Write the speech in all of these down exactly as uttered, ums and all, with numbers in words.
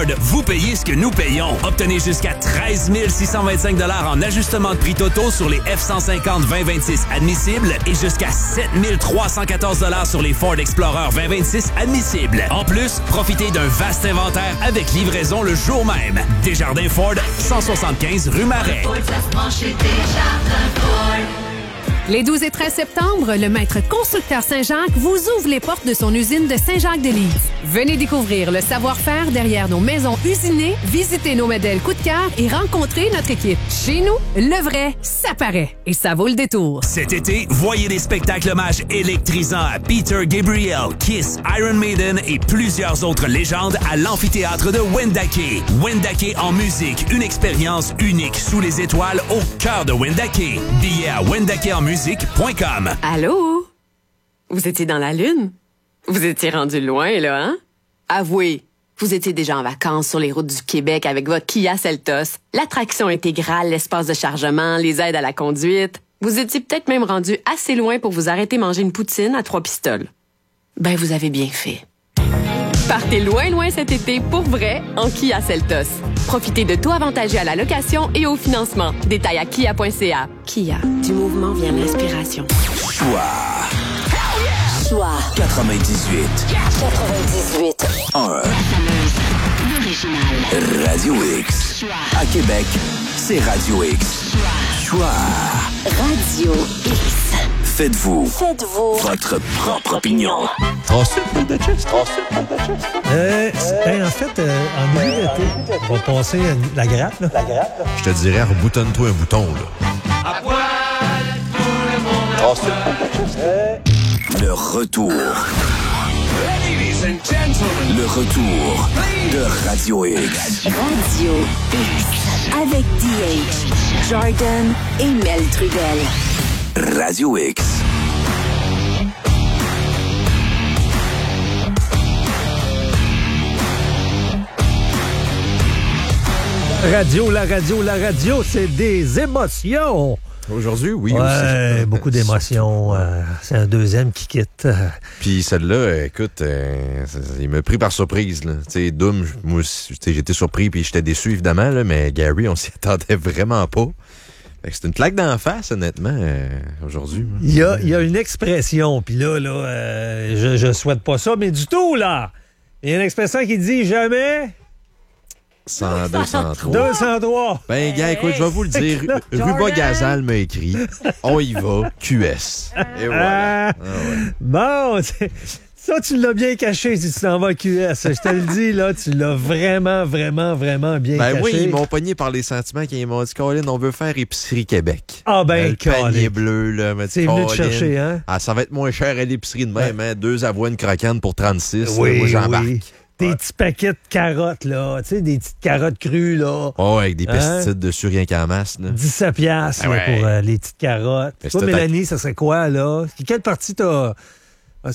vous payez ce que nous payons. Obtenez jusqu'à treize mille six cent vingt-cinq dollars en ajustement de prix totaux sur les F cent cinquante vingt vingt-six admissibles et jusqu'à sept mille trois cent quatorze dollars sur les Ford Explorer vingt vingt-six admissibles. En plus, profitez d'un vaste inventaire avec livraison le jour même. Desjardins Ford, cent soixante-quinze rue Marais. Les douze et treize septembre, le maître constructeur Saint-Jacques vous ouvre les portes de son usine de Saint-Jacques-de-Lys. Venez découvrir le savoir-faire derrière nos maisons usinées, visiter nos modèles coup de cœur et rencontrer notre équipe. Chez nous, le vrai, ça paraît. Et ça vaut le détour. Cet été, voyez des spectacles hommages électrisants à Peter Gabriel, Kiss, Iron Maiden et plusieurs autres légendes à l'amphithéâtre de Wendake. Wendake en musique, une expérience unique sous les étoiles au cœur de Wendake. Billets à wendake en musique. musique point com. Allô? Vous étiez dans la Lune? Vous étiez rendu loin, là, hein? Avouez, vous étiez déjà en vacances sur les routes du Québec avec votre Kia Seltos, l'attraction intégrale, l'espace de chargement, les aides à la conduite. Vous étiez peut-être même rendu assez loin pour vous arrêter manger une poutine à trois pistoles. Ben, vous avez bien fait. Partez loin, loin cet été pour vrai en Kia Seltos. Profitez de taux avantagés à la location et au financement. Détails à kia point c a. Kia, du mouvement vient l'inspiration. Choix. Choix. quatre-vingt-dix-huit. quatre-vingt-dix-huit. un. L'original. Radio X. Choix. À Québec, c'est Radio X. Choix. Choix. Radio X. Faites-vous. Faites-vous. Votre propre opinion. Trois sucres de chips. Trois sucres de chips. Euh, ben, en fait, euh, en milieu d'été, on va passer la grappe. Là. La grappe. Là. Je te dirais, reboutonne-toi un bouton, là. À poil, tout le monde. Trois sucres de chips. Euh... Le retour. Ladies and gentlemen. Le retour de Radio X. Radio X. Avec D H, Jordan et Mel Trudel. Radio X. Radio, la radio, la radio, c'est des émotions. Aujourd'hui, oui. Ouais, aussi. beaucoup d'émotions. Euh, c'est un deuxième qui quitte. Puis celle-là, écoute, euh, il m'a pris par surprise. Là. Tu sais, Doom, moi, j'étais surpris puis j'étais déçu, évidemment, là, mais Gary, on s'y attendait vraiment pas. C'est une claque d'en face, honnêtement, euh, aujourd'hui. Il y a, il y a une expression, puis là, là euh, je, je souhaite pas ça, mais du tout, là. Il y a une expression qui dit jamais... cent, deux cent trois. deux cent trois. Ben, gars, écoute, je vais vous le dire. Ruba Gazal m'a écrit. On y va, Q S. Et voilà. Ah, ouais. Bon, ça, tu l'as bien caché si tu t'en vas à Q S. Je te le dis, là, tu l'as vraiment, vraiment, vraiment bien ben caché. Ben oui, ils m'ont pogné par les sentiments quand ils m'ont dit, Colin, on veut faire Épicerie Québec. Ah ben, euh, le panier bleu, là. C'est venu te chercher, hein? Ah, ça va être moins cher à l'épicerie de même, ouais. hein? Deux avoines croquantes pour trente-six. Oui, là, moi, j'embarque. Oui. Des ouais. petits paquets de carottes, là. Tu sais, des petites carottes crues, là. Oh, avec des pesticides hein? dessus, rien qu'en masse, là. dix-sept piastres ah ouais. là, pour euh, les petites carottes. Mais toi, Mélanie, ça serait quoi, là? Quelle partie t'as... Ah,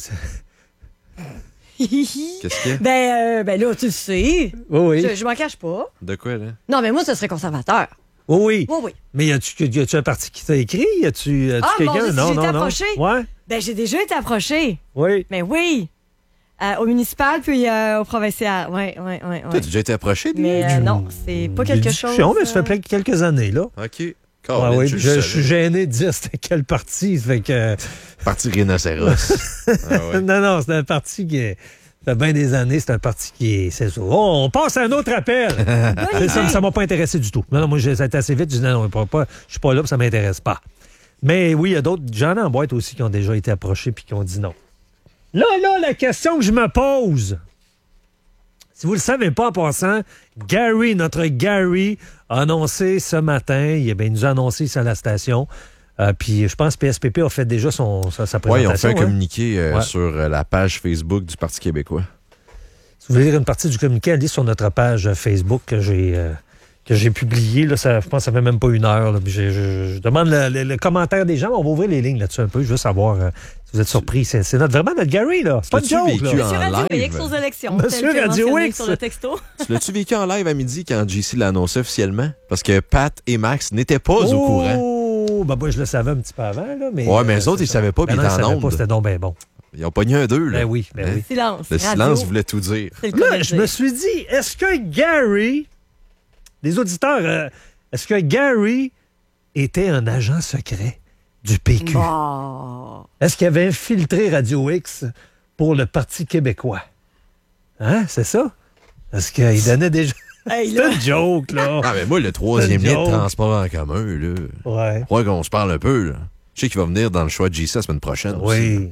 Qu'est-ce qu'il y a? Ben, euh, ben là, tu le sais. Oui, oui. Je, je m'en cache pas. De quoi, là? Non, mais moi, ce serait conservateur. Oui, oui. Oui, oui. Mais y a-tu, y a-tu un parti qui t'a écrit? Y a-tu, y a-tu ah, quelqu'un? Bon, non, j'ai non, été non. approché. Ouais. Ben, j'ai déjà été approché. Oui. Mais oui. Euh, au municipal, puis euh, au provincial. Oui, oui, oui. Ouais. T'as déjà été approché? Mais euh, non, c'est pas quelque chose... Non, mais ça fait quelques années, là. OK. Ah oui, je, je suis gêné de dire c'était quelle partie. Fait que... Parti rhinocéros. ah ouais. Non, non, c'est un parti qui est... Ça fait bien des années, c'est un parti qui est... C'est ça. Oh, on passe à un autre appel. ça ça m'a pas intéressé du tout. Non, non, moi, ça a été assez vite. Je dis non, non, pas, je suis pas là, puis ça m'intéresse pas. Mais oui, il y a d'autres gens en boîte aussi qui ont déjà été approchés puis qui ont dit non. Là, là, la question que je me pose... Si vous ne le savez pas en passant, Gary, notre Gary, a annoncé ce matin, il, ben, il nous a annoncé ça à la station, euh, puis je pense que P S P P a fait déjà son, sa, sa présentation. Oui, ils ont fait un hein? communiqué euh, ouais. sur euh, la page Facebook du Parti québécois. Si vous voulez lire une partie du communiqué, allez sur notre page Facebook que j'ai... Euh, que j'ai publié, là, ça, je pense que ça fait même pas une heure. Là, je, je, je demande le, le, le commentaire des gens. On va ouvrir les lignes là-dessus un peu. Je veux savoir euh, si vous êtes surpris. C'est, c'est notre, vraiment notre Gary, là. C'est pas une joke, là. Monsieur Radio X aux élections. Monsieur Radio X. Sur le texto. Tu l'as-tu vécu en live à midi quand J C l'a annoncé officiellement? Parce que Pat et Max n'étaient pas oh, au courant. Oh, ben moi, je le savais un petit peu avant, là. Mais, ouais, mais euh, eux autres, ils ne savaient pas, ben puis ils étaient en ondes. Pas, c'était donc bien bon. Ils ont pogné un deux, là. Ben oui, ben Hein? oui. Silence. Le Radio. silence voulait tout dire. C'est le cas de Là, le je dire. me suis dit, est-ce que Gary, les auditeurs, euh, est-ce que Gary était un agent secret du P Q? Bon. Est-ce qu'il avait infiltré Radio X pour le Parti québécois? Hein, c'est ça? Est-ce qu'il donnait des... Hey, C'est là. une joke, là. Ah, mais moi, le troisième C'est lien une de joke. transport en commun, là. Ouais. Je crois qu'on se parle un peu, là. Je sais qu'il va venir dans le choix de J C la semaine prochaine. aussi. Oui.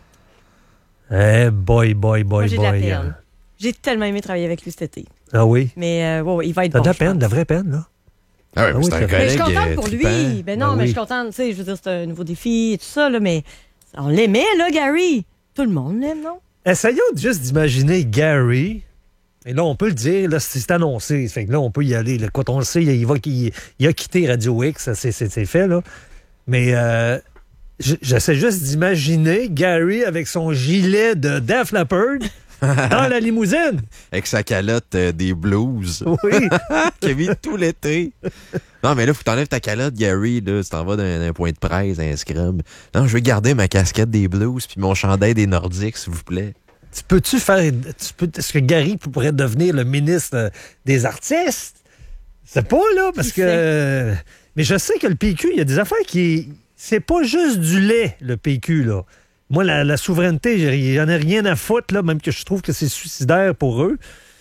Eh, boy, boy, Moi, boy, j'ai de la boy. peine. J'ai tellement aimé travailler avec lui cet été. Ah oui? Mais euh, ouais, ouais, il va être T'as bon. de la je peine, pense. de la vraie peine, là. Ah ouais, Ah mais oui, c'est c'est un vrai. Mais je suis collègue contente euh, pour trippant. lui. Ben non, Ben mais oui. je suis contente. Tu sais, je veux dire, c'est un nouveau défi et tout ça, là, mais on l'aimait, là, Gary. Tout le monde l'aime, non? Essayons juste d'imaginer Gary. Et là, on peut le dire, là, c'est annoncé. Fait que là, on peut y aller. Là. Quand on le sait, il, va, il, il a quitté Radio X, ça, c'est, c'est, c'est fait, là. Mais euh, j- j'essaie juste d'imaginer Gary avec son gilet de Def Leppard dans la limousine. Avec sa calotte euh, des blues. Oui. Qui a mis tout l'été. Non, mais là, faut que t'enlèves ta calotte, Gary. Là. Tu t'en vas d'un, d'un point de presse, un scrum. Non, je veux garder ma casquette des blues puis mon chandail des Nordiques, s'il vous plaît. Tu peux-tu faire. Tu peux, est-ce que Gary pourrait devenir le ministre des artistes? C'est pas, là, parce Qui que. Mais je sais que le P Q, il y a des affaires qui. C'est pas juste du lait, le P Q, là. Moi, la, la souveraineté, j'en ai rien à foutre, là, même que je trouve que c'est suicidaire pour eux.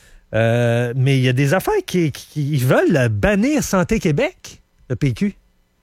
Euh, mais il y a des affaires qui, qui ils veulent bannir Santé Québec, le P Q.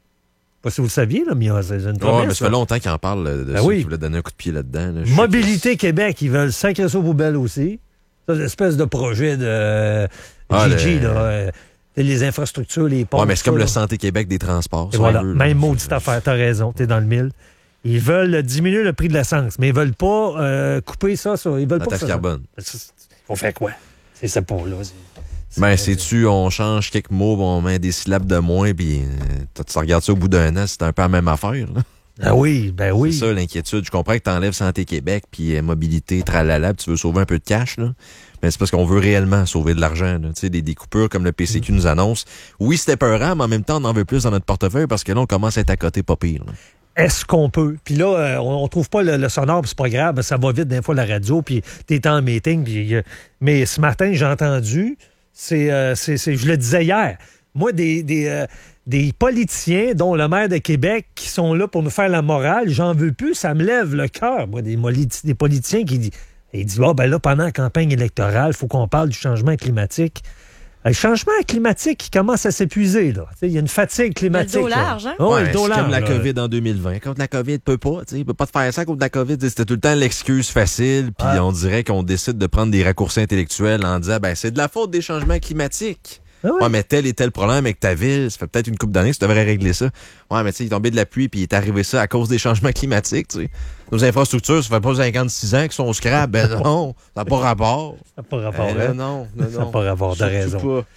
Pas si vous le saviez, là, mais il y a c'est une Ouais, promesse, mais ça là. fait longtemps qu'il en parle euh, de Ben ça, oui. qu'il voulait donner un coup de pied là-dedans. Là. Je sais Mobilité Québec, ils veulent sacrer ça aux poubelles aussi. Ça, c'est une espèce de projet de euh, Ah, Gigi, le- là. euh, les infrastructures, les que- ponts. Ouais, mais c'est tout comme ça, le là. Santé Québec des transports. Et si voilà, on veut, là. même maudite affaire, t'as raison, t'es dans le mille. Ils veulent diminuer le prix de l'essence, mais ils veulent pas euh, couper ça. ça. Ils veulent La pas que taxe ça- carbone. On fait quoi? C'est ça pour là. c'est- c'est- Ben, sais-tu, on change quelques mots, on met des syllabes de moins, puis euh, tu regardes ça au bout d'un an, c'est un peu la même affaire. Là. Ah oui, ben oui. C'est ça l'inquiétude. Je comprends que tu enlèves Santé Québec, puis euh, mobilité, tralala, puis tu veux sauver un peu de cash, là. Mais c'est parce qu'on veut réellement sauver de l'argent. Là. Tu sais, des, des coupures comme le P C Q nous annonce. Oui, c'était peurant, mais en même temps, on en veut plus dans notre portefeuille parce que là, on commence à être à côté pas pire. Là. Est-ce qu'on peut? Puis là, euh, on, on trouve pas le, le sonore, puis c'est pas grave, ça va vite des fois la radio, puis t'es en meeting. Puis, euh, mais ce matin, j'ai entendu, c'est, euh, c'est, c'est- je le disais hier, moi, des, des, euh, des politiciens, dont le maire de Québec, qui sont là pour nous faire la morale, j'en veux plus, ça me lève le cœur, moi, des, moli- des politiciens qui disent, ils disent, ah ben là, pendant la campagne électorale, il faut qu'on parle du changement climatique. Le changement climatique qui commence à s'épuiser, là. Tu sais, il y a une fatigue climatique. Le dos là. large, hein? Ah ouais, Ouais, le dos c'est large, comme la là. COVID en deux mille vingt. Contre la COVID, peut pas. Tu sais, il peut pas te faire ça contre la COVID. C'était tout le temps l'excuse facile. Puis Ouais. on dirait qu'on décide de prendre des raccourcis intellectuels en disant, ben c'est de la faute des changements climatiques. Ah ouais. Ouais, mais tel et tel problème avec ta ville, ça fait peut-être une couple d'années que tu devrais régler ça. Ouais, mais tu sais, il est tombé de la pluie puis il est arrivé ça à cause des changements climatiques, tu sais. Nos infrastructures, ça fait pas cinquante-six ans qu'ils sont scrap. Ben non, ça n'a pas rapport. Ça n'a pas rapport, Eh, hein? là, non, non, Ça n'a non. pas rapport, t'as Surtout raison. pas.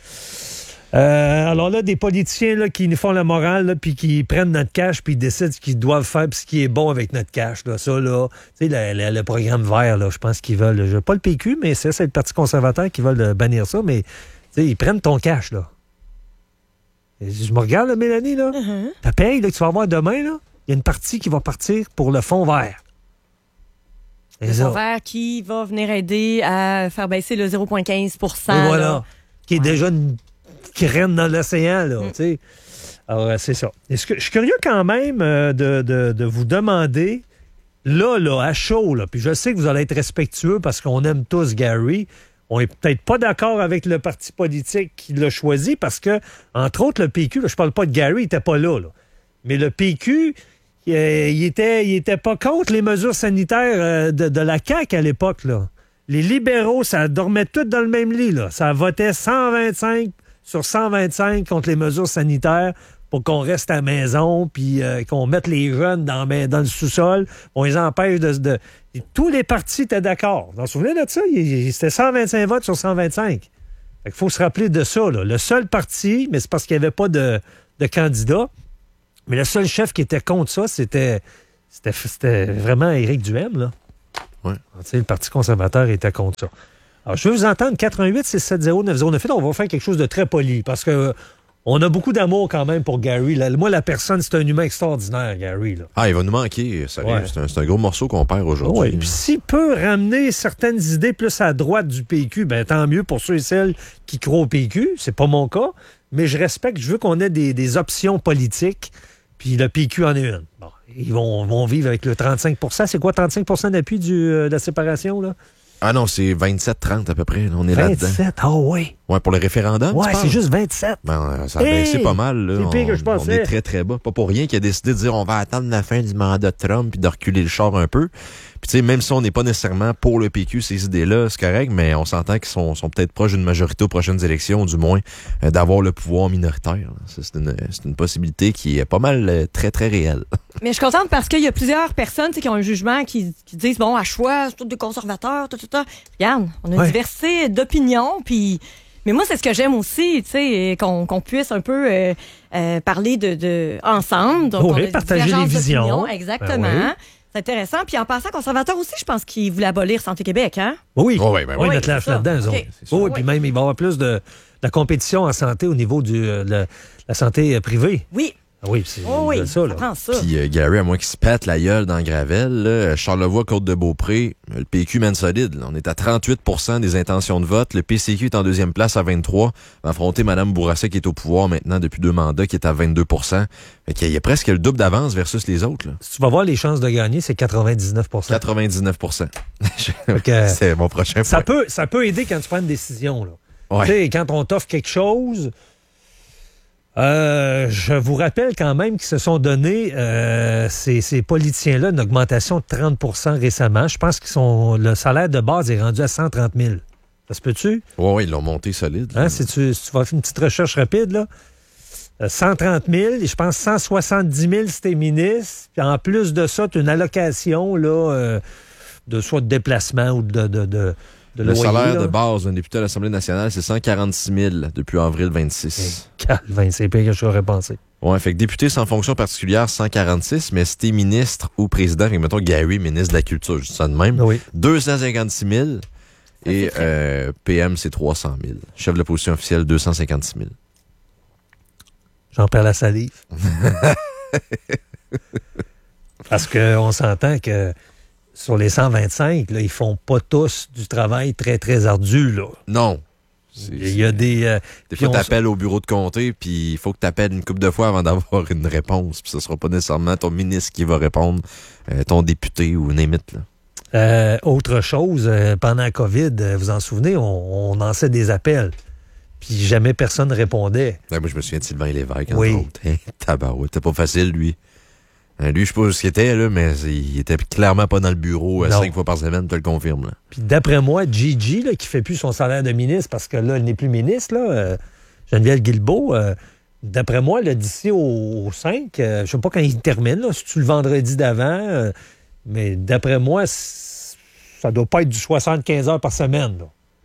Euh, alors là, des politiciens là, qui nous font la morale, là, puis qui prennent notre cash, puis ils décident ce qu'ils doivent faire, puis ce qui est bon avec notre cash. Là. Ça, là, tu sais, le, le- le programme vert, là, je pense qu'ils veulent, je, pas le P Q, mais c'est, c'est le Parti conservateur qui veulent euh, bannir ça, mais tu sais, ils prennent ton cash, là. Et je me regarde, là, Mélanie, là. Uh-huh. Ta paye là, que tu vas avoir demain, là, il y a une partie qui va partir pour le fonds vert. Et Le ça. fonds vert qui va venir aider à faire baisser le zéro virgule quinze pour cent. Et voilà. là. Qui est Ouais. déjà une graine dans l'océan, là, Mm. tu sais. Alors, euh, c'est ça. Est-ce que, je suis curieux quand même euh, de, de- de vous demander, là, là, à chaud, là, puis je sais que vous allez être respectueux parce qu'on aime tous Gary. On est peut-être pas d'accord avec le parti politique qui l'a choisi parce que, entre autres, le P Q, là, je parle pas de Gary, il était pas là, là. Mais le P Q, il, euh, il était, il était pas contre les mesures sanitaires euh, de, de la C A Q à l'époque, là. Les libéraux, ça dormait tout dans le même lit, là. Ça votait cent vingt-cinq sur cent vingt-cinq contre les mesures sanitaires pour qu'on reste à la maison, puis euh, qu'on mette les jeunes dans, dans le sous-sol, on les empêche de... de... Et tous les partis étaient d'accord. Vous vous souvenez de ça? Il- il- C'était cent vingt-cinq votes sur cent vingt-cinq. Il faut se rappeler de ça, là. Le seul parti, mais c'est parce qu'il n'y avait pas de, de candidat, mais le seul chef qui était contre ça, c'était, c'était, c'était vraiment Éric Duhaime, là. Ouais. Tu sais, le Parti conservateur était contre ça. Alors, je veux vous entendre, quatre un huit six sept zéro neuf zéro neuf huit. On va faire quelque chose de très poli, parce que On a beaucoup d'amour quand même pour Gary. Là, moi, la personne, c'est un humain extraordinaire, Gary. Là. Ah, il va nous manquer, sérieux. Ouais. C'est, un, c'est un gros morceau qu'on perd aujourd'hui. Oui, puis s'il peut ramener certaines idées plus à droite du P Q, ben tant mieux pour ceux et celles qui croient au P Q. C'est pas mon cas, mais je respecte, je veux qu'on ait des, des options politiques, puis le P Q en est une. Bon, ils vont, vont vivre avec le trente-cinq pour cent. C'est quoi, trente-cinq pour cent d'appui du, euh, de la séparation, là? Ah non, c'est vingt-sept trente à peu près. On est là-dedans. vingt-sept, ah oh oui. Ouais, pour le référendum. Ouais, c'est juste vingt-sept. Ben, ça a Hey! baissé pas mal. Là. C'est pire on, que je pensais. on est très, très bas. Pas pour rien qu'il a décidé de dire on va attendre la fin du mandat de Trump puis de reculer le char un peu. Puis, tu sais, même si on n'est pas nécessairement pour le P Q, ces idées-là, c'est correct, mais on s'entend qu'ils sont, sont peut-être proches d'une majorité aux prochaines élections, du moins, euh, d'avoir le pouvoir minoritaire. Ça, c'est une, c'est une possibilité qui est pas mal euh, très, très réelle. Mais je suis contente parce qu'il y a plusieurs personnes qui ont un jugement qui, qui disent, bon, à choix, c'est tous des conservateurs, tout, tout, tout. Regarde, on a une Ouais. diversité d'opinions, puis... Mais moi, c'est ce que j'aime aussi, tu sais, qu'on, qu'on puisse un peu euh, euh, parler de, de ensemble. Donc, Oui, on a des partager les divergences visions. d'opinions, exactement. Ben oui. C'est intéressant. Puis en passant, conservateur aussi, je pense qu'il voulait abolir Santé Québec, hein? Oui, Oh, oui, ben oui, oui. mettre la c'est ça. là-dedans, eux OK. autres. C'est ça. Oui, Oui. puis même, il va y avoir plus de, de la compétition en santé au niveau de euh, la, la santé euh, privée. Oui. Ah oui, c'est Oh oui, ils veulent ça, ça là. prend ça. Puis euh, Gary, à moins qu'il se pète la gueule dans Gravel, là, Charlevoix, Côte-de-Beaupré, le P Q mène solide. Là. On est à trente-huit pour cent des intentions de vote. Le P C Q est en deuxième place à vingt-trois. Va affronter Mme Bourassa qui est au pouvoir maintenant depuis deux mandats, qui est à vingt-deux pour cent. Fait qu'il y a presque le double d'avance versus les autres. Là. Si tu vas voir les chances de gagner, c'est quatre-vingt-dix-neuf pour cent. quatre-vingt-dix-neuf pour cent. que- C'est mon prochain Ça point. peut, ça peut aider quand tu prends une décision. Là. Ouais. Tu sais, quand on t'offre quelque chose, euh, je vous rappelle quand même qu'ils se sont donné, euh, ces, ces politiciens-là, une augmentation de trente pour cent récemment. Je pense qu'ils sont le salaire de base est rendu à cent trente mille. Ça se peut-tu? Ouais, ouais, ils l'ont monté solide. là. Hein, si, tu, si tu vas faire une petite recherche rapide, là, euh, cent trente mille, et je pense cent soixante-dix mille si t'es ministre. Puis en plus de ça, tu as une allocation là, euh, de soit de déplacement ou de, de, de, de Le loyer, salaire là. de base d'un député à l'Assemblée nationale, c'est cent quarante-six mille depuis avril vingt-six. Calvin, c'est pire que j'aurais pensé. Ouais, fait que député sans fonction particulière, cent quarante-six, mais si t'es ministre ou président, fait que mettons Gary, ministre de la Culture, je dis ça de même, Oui. deux cent cinquante-six mille et euh, P M, c'est trois cent mille. Chef de l'opposition officielle, deux cent cinquante-six mille. J'en perds la salive. Parce qu'on s'entend que sur les cent vingt-cinq, là, ils font pas tous du travail très, très ardu. Là. Non. Il y a des... euh, Des puis fois, on- t'appelles au bureau de comté, puis il faut que t'appelles une couple de fois avant d'avoir une réponse. Puis ce sera pas nécessairement ton ministre qui va répondre, euh, ton député ou n'importe là. Euh, autre chose, euh, pendant la COVID, euh, vous en souvenez, on, on lançait des appels. Puis jamais personne ne répondait. Ouais, moi, je me souviens de Sylvain Lévesque, entre Oui. autres. Hein, tabarouette, c'était pas facile, lui. Hein, lui, je sais pas ce qu'il était, là, mais il était clairement pas dans le bureau euh, Non. cinq fois par semaine, je te le confirme. Là. Puis d'après moi, Gigi, là, qui fait plus son salaire de ministre, parce que là, elle n'est plus ministre, là, euh, Geneviève Guilbeault, euh, d'après moi, là, d'ici au, au cinq, euh, je sais pas quand il termine, là, si tu le vendredi d'avant, euh, mais d'après moi, c- ça doit pas être du soixante-quinze heures par semaine.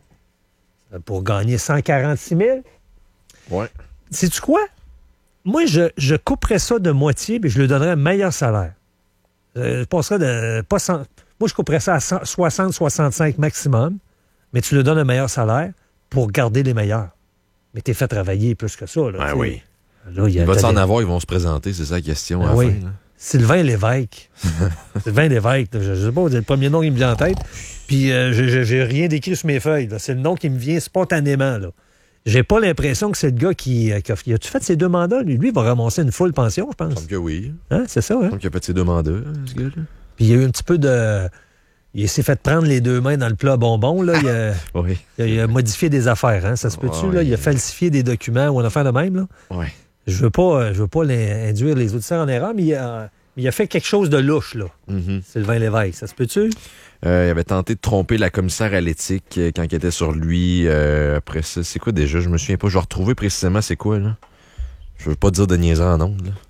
Là. Pour gagner cent quarante-six mille. Ouais. Sais-tu quoi? Moi, je, je couperais ça de moitié et je lui donnerais un meilleur salaire. Euh, je passerais de. Pas cent moi, je couperais ça à soixante soixante-cinq maximum, mais tu lui donnes un meilleur salaire pour garder les meilleurs. Mais t'es fait travailler plus que ça. Là, Ben tu sais. oui. Là, il y a Il va t'as s'en des- avoir, ils vont se présenter, c'est ça la question à Ah la oui. fin. là. Sylvain Lévesque. Sylvain Lévesque, là, je ne sais pas, c'est le premier nom qui me vient en tête. Puis euh, je- je- j'ai rien d'écrit sur mes feuilles. là. C'est le nom qui me vient spontanément. Là. J'ai pas l'impression que c'est le gars qui, euh, qui a, il a-tu fait ses deux mandats? Lui, lui, il va ramasser une full pension, je pense. Comme que oui. Hein, c'est ça, hein? Comme qu'il a fait ses deux mandats, hein, ce gars-là. Puis il y a eu un petit peu de... Il s'est fait prendre les deux mains dans le plat bonbon. Là. Il, a, Oui. il a- il a modifié des affaires. Hein. Ça se peut-tu? Ouais. Là? Il a falsifié des documents ou une affaire de même. Là. Ouais. Je veux pas, euh, je veux pas l'in- induire les auditeurs en erreur, mais il a, il a fait quelque chose de louche, là. Mhm. Sylvain Lévesque. Ça se peut-tu? Euh, il avait tenté de tromper la commissaire à l'éthique euh, quand il était sur lui. Euh, après ça, c'est quoi déjà? Je me souviens pas. Je vais retrouver précisément c'est quoi, là. Je veux pas dire de niaiser en ondes, là.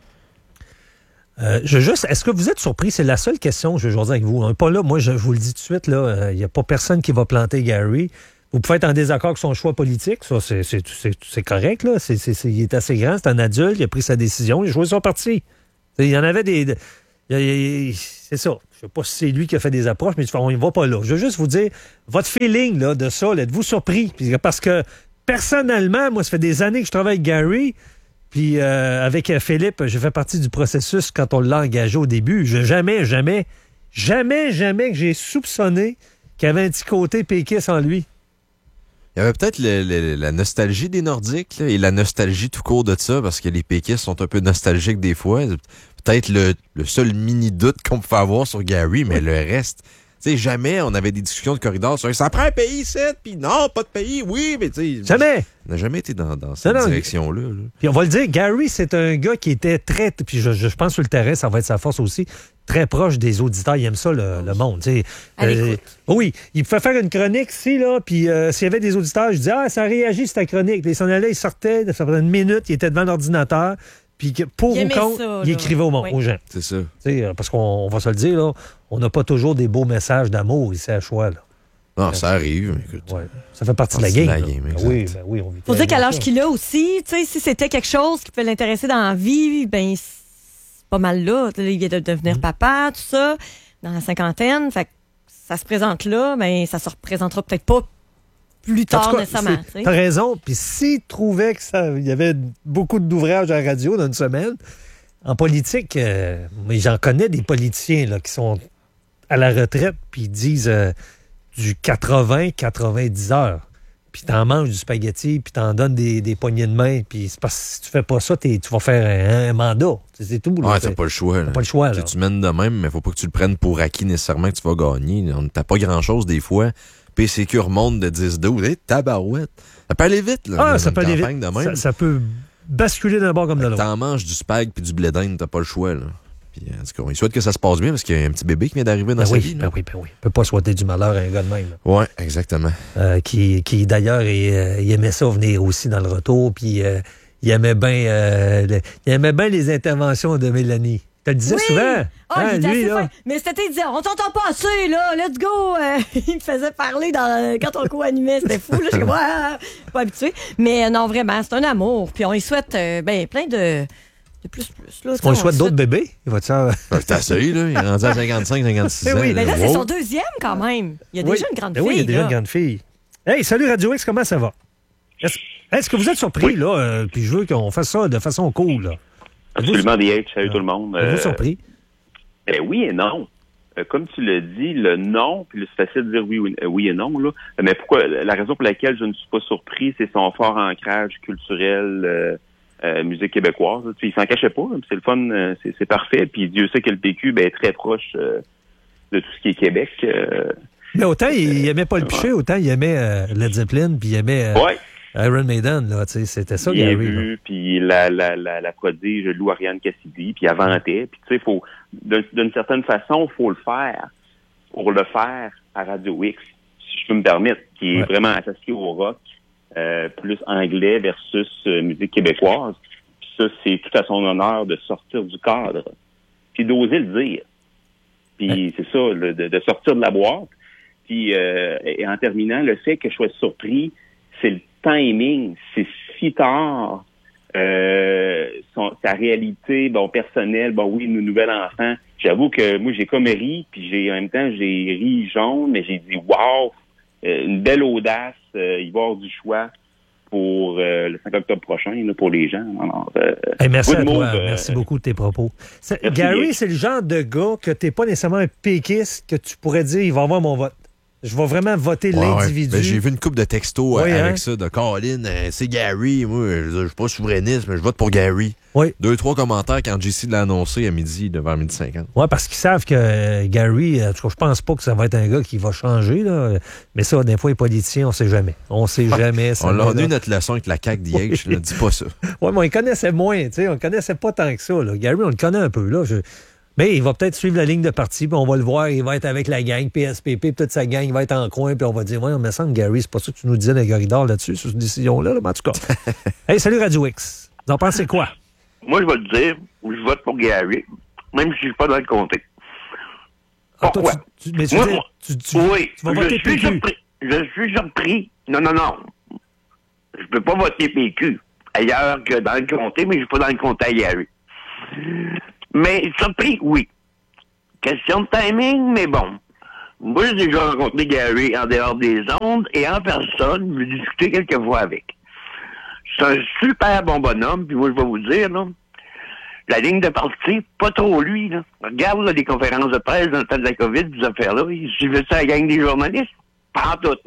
Euh, je juste, est-ce que vous êtes surpris? C'est la seule question que je veux jaser avec vous. Hein. Pas là, moi, je, je vous le dis tout de suite, là, il n'y a pas personne qui va planter Gary. Vous pouvez être en désaccord avec son choix politique, ça, c'est, c'est, c'est, c'est correct, là. C'est, c'est, c'est, il est assez grand, c'est un adulte, il a pris sa décision, il a choisi son parti. Il y en avait des... de- il y a- il y a- c'est ça. Je sais pas si c'est lui qui a fait des approches, mais on ne va pas là. Je veux juste vous dire, votre feeling là, de ça, là, êtes-vous surpris? Puis, parce que personnellement, moi, ça fait des années que je travaille avec Gary. Puis euh, avec Philippe, j'ai fait partie du processus quand on l'a engagé au début. Je, jamais, jamais, jamais, jamais que j'ai soupçonné qu'il y avait un petit côté péquiste en lui. Il y avait peut-être le, le, la nostalgie des Nordiques là, et la nostalgie tout court de ça, parce que les péquistes sont un peu nostalgiques des fois. Peut-être le, le seul mini-doute qu'on pouvait avoir sur Gary, mais le reste... Tu sais, jamais on avait des discussions de corridor sur ça prend un pays, c'est, puis non, pas de pays, oui, mais tu sais. Jamais! On n'a jamais été dans, dans cette non, non, direction-là. Là. Puis on va le dire, Gary, c'est un gars qui était très, puis je, je pense sur le terrain, ça va être sa force aussi, très proche des auditeurs. Il aime ça, le, le monde. Tu sais. Euh, oui, il pouvait faire une chronique ici, là, puis euh, s'il y avait des auditeurs, je disais, ah, ça réagit, cette chronique. Puis il s'en allait, il sortait, ça faisait une minute, il était devant l'ordinateur. Puis pour ou contre, ça, il écrivait au monde, oui. aux gens. C'est ça. T'sais, parce qu'on on va se le dire, là, on n'a pas toujours des beaux messages d'amour ici à Choix. Là. Non, ça arrive. Écoute. Ouais. Ça fait partie de la game. La game ben oui, ben oui, on vit faut dire qu'à l'âge qu'il a aussi, si c'était quelque chose qui peut l'intéresser dans la vie, ben c'est pas mal là. Il vient de devenir mm-hmm. papa, tout ça, dans la cinquantaine. Fait que ça se présente là, mais ça se représentera peut-être pas plus tard cas, nécessairement. T'as raison. Puis s'il trouvait qu'il y avait beaucoup d'ouvrages à la radio dans une semaine, en politique, euh, mais j'en connais des politiciens là, qui sont à la retraite puis ils disent euh, du quatre-vingts à quatre-vingt-dix heures. Puis t'en manges du spaghetti, puis t'en donnes des, des poignées de main. Puis c'est parce que si tu fais pas ça, tu vas faire un, un mandat. C'est, c'est tout. Là, ouais, t'as pas le choix. T'as pas le choix. Là. Tu mènes de même, mais faut pas que tu le prennes pour acquis nécessairement que tu vas gagner. T'as pas grand-chose des fois. P C Q remonte de dix douze. Hey, tabarouette. Ça peut aller vite. Là, ah, ça peut aller vite. Ça, ça peut basculer d'un bord comme de l'autre. T'en manges du spag puis du blé d'Inde, t'as pas le choix. Là. Puis, en tout cas, il souhaite que ça se passe bien parce qu'il y a un petit bébé qui vient d'arriver dans ben sa oui, vie. Ben oui, ben oui. On peut pas souhaiter du malheur à un gars de même. Oui, exactement. Euh, qui, qui, d'ailleurs, il, euh, il aimait ça venir aussi dans le retour. Puis, euh, il aimait bien euh, le, il aimait bien les interventions de Mélanie. Tu le disais oui. souvent. Ah, hein, il était lui, assez là. fin. Mais c'était, il disait, on t'entend pas assez, là, let's go. Euh, il me faisait parler dans, quand on co-animait, c'était fou, là. Je suis comme, ouais, pas habitué. Mais non, vraiment, c'est un amour. Puis on lui souhaite euh, ben, plein de, de plus, plus. Là, on lui souhaite d'autres souhaite... bébés. Il va ça. C'est assez, là. Il est rendu à cinquante-cinq, cinquante-six ans. Oui, mais là, là c'est wow. son deuxième, quand même. Il y a oui. déjà une grande ben fille. Oui, il y a déjà là. une grande fille. Hey, salut Radio X, comment ça va? Est-ce, est-ce que vous êtes surpris, oui. là? Euh, puis je veux qu'on fasse ça de façon cool, là. Absolument, D H. Salut ah. tout le monde. Êtes-vous euh... surpris? Ben oui et non. Euh, comme tu l'as dit, le non, puis c'est facile de dire oui, oui, oui et non, là. Mais pourquoi la raison pour laquelle je ne suis pas surpris, c'est son fort ancrage culturel, euh, euh, musique québécoise. Tu sais, il s'en cachait pas, c'est le fun, euh, c'est, c'est parfait. Puis Dieu sait que le P Q ben, est très proche euh, de tout ce qui est Québec. Euh, Mais autant il aimait pas le piché, autant il aimait euh, Led Zeppelin, puis il aimait euh, ouais. Iron Maiden, là, tu sais, c'était ça, Bien Gary. vu, puis la, la, la, la prodige Lou Ariane Cassidy, puis elle vantait, puis tu sais, faut, d'une, d'une certaine façon, il faut le faire pour le faire à Radio X, si je peux me permettre, qui est ouais. vraiment associé au rock, euh, plus anglais versus euh, musique québécoise. Puis ça, c'est tout à son honneur de sortir du cadre, puis d'oser le dire. Puis ouais. c'est ça, le, de, de sortir de la boîte. Puis, euh, et en terminant, le fait que je sois surpris, c'est le timing, c'est si tard. Euh, son, sa réalité, bon, personnelle, bon, oui, nos nouvel enfant. J'avoue que moi, j'ai comme ri, puis j'ai en même temps, j'ai ri jaune, mais j'ai dit, wow, euh, une belle audace, euh, il va y avoir du choix pour euh, le cinq octobre prochain, là, pour les gens. Alors, euh, hey, merci à move, toi, euh, merci beaucoup de tes propos. C'est, Gary, bien. C'est le genre de gars que t'es pas nécessairement un péquiste, que tu pourrais dire, il va avoir mon vote. Je vais vraiment voter ouais, l'individu. Ouais. Ben, j'ai vu une couple de textos oui, avec hein? ça, de Colin, euh, c'est Gary. Moi, je suis pas souverainiste, mais je vote pour Gary. Oui. Deux, trois commentaires quand J C l'a annoncé à midi, vers midi cinquante. Oui, parce qu'ils savent que euh, Gary, en tout cas, je pense pas que ça va être un gars qui va changer, là. Mais ça, des fois, les politiciens, on sait jamais. On sait jamais. On l'a eu notre leçon avec la C A Q d'I H, oui. Ne dis pas ça. Oui, mais on le connaissait moins, tu sais. On le connaissait pas tant que ça, là. Gary, on le connaît un peu, là. Je... Mais il va peut-être suivre la ligne de parti, puis on va le voir, il va être avec la gang, P S P P, puis toute sa gang, il va être en coin, puis on va dire, ouais, on me semble, Gary, c'est pas ça que tu nous disais dans le corridor là-dessus, sur cette décision-là, là, mais en tout cas. Hey, salut Radio X. Vous en pensez quoi? Moi, je vais le dire, je vote pour Gary, même si je suis pas dans le comté. Pourquoi? Ah, toi, tu, tu, mais tu, moi, dis, moi, tu, tu, oui, tu vas je voter suis P Q. surpris. Je suis surpris. Non, non, non. Je peux pas voter P Q ailleurs que dans le comté, mais je suis pas dans le comté à Gary. Mais surpris, oui. Question de timing, mais bon. Moi, j'ai déjà rencontré Gary en dehors des ondes et en personne, j'ai discuté quelques fois avec. c'est un super bon bonhomme, puis moi, je vais vous dire, là, la ligne de parti, pas trop lui, là. Regarde, là, les conférences de presse dans le temps de la COVID, ces affaires-là, il suivait ça à la gang des journalistes. Pas en tout.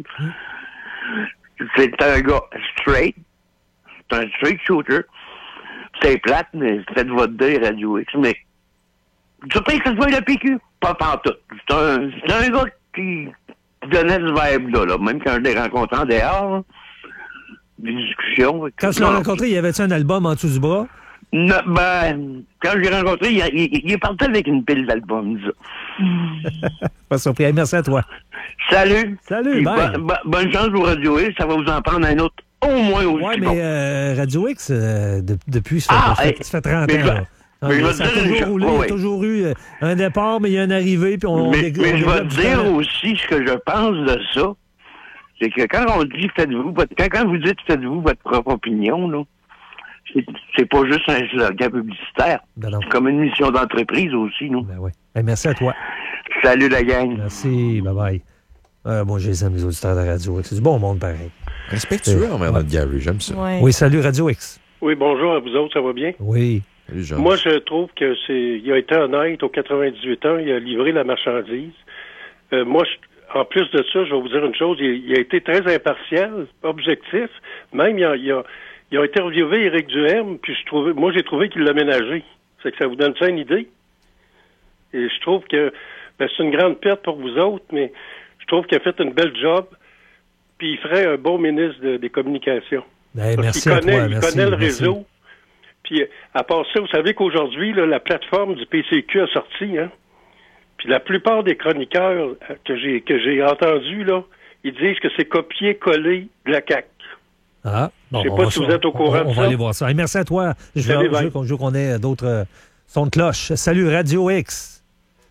C'est un gars straight. C'est un straight shooter. C'est plate, mais faites votre deuil, Radio X, mais je suis que ça soit le P Q. Pas pantoute. C'est un, c'est un gars qui donnait ce vibe-là, là. Même quand je l'ai rencontré en dehors, là, des discussions. Quand tu l'as rencontré, y avait-tu un album en dessous du bras? Non, ben, quand je l'ai rencontré, il, il, il est parti avec une pile d'albums, ça. Pas surpris. Hey, merci à toi. Salut. Salut, Puis bye. bo- bo- bonne chance au Radio X, ça va vous en prendre un autre au moins aussi Oui, mais bon. euh, Radio X, euh, de- depuis, ça fait, Ah, ça fait, hey, ça fait trente mais ans. je vais- là. mais Ah, je vais ça a te dire une toujours chose. roulé, Ouais, il y a ouais. toujours eu euh, un départ, mais il y a une arrivée, puis on... Mais, on- mais on je vais développe te du dire talent. aussi ce que je pense de ça. C'est que quand on dit faites-vous votre. Quand, quand vous dites faites-vous votre propre opinion, là, c'est, c'est pas juste un slogan publicitaire. Ben non. C'est comme une mission d'entreprise aussi, nous. Ben oui. Hey, merci à toi. Salut la gang. Merci, bye-bye. Euh, moi, je les aime, les auditeurs de Radio X. C'est du bon monde, pareil. Respectueux Euh, envers ouais. notre Gary, j'aime ça. Ouais. Oui, salut, Radio X. Oui, bonjour à vous autres, ça va bien? Oui. Salut, Georges. Moi, je trouve que c'est, il a été honnête aux quatre-vingt-dix-huit ans, il a livré la marchandise. Euh, moi, je- en plus de ça, je vais vous dire une chose, il, il a été très impartial, objectif. Même, il a, il a, il a interviewé Éric Duhem, puis je trouvais, moi, j'ai trouvé qu'il l'a ménagé. C'est que ça vous donne ça une idée? Et je trouve que ben, c'est une grande perte pour vous autres, mais je trouve qu'il a fait une belle job, puis il ferait un bon ministre de- des communications. Ben, Parce merci qu'il à connaît, toi. il Merci, connaît le merci. réseau. Puis, à part ça, vous savez qu'aujourd'hui, là, la plateforme du P C Q a sorti, hein? Puis la plupart des chroniqueurs euh, que j'ai que j'ai entendus, là, ils disent que c'est copier-coller de la C A Q. Ah, bon, Je sais on pas va si ça- vous êtes au courant On, on de va ça. aller voir ça. Hey, merci à toi. Je Salut, veux, je bye. veux qu'on je veux qu'on ait d'autres euh, sons de cloche. Salut, Radio X.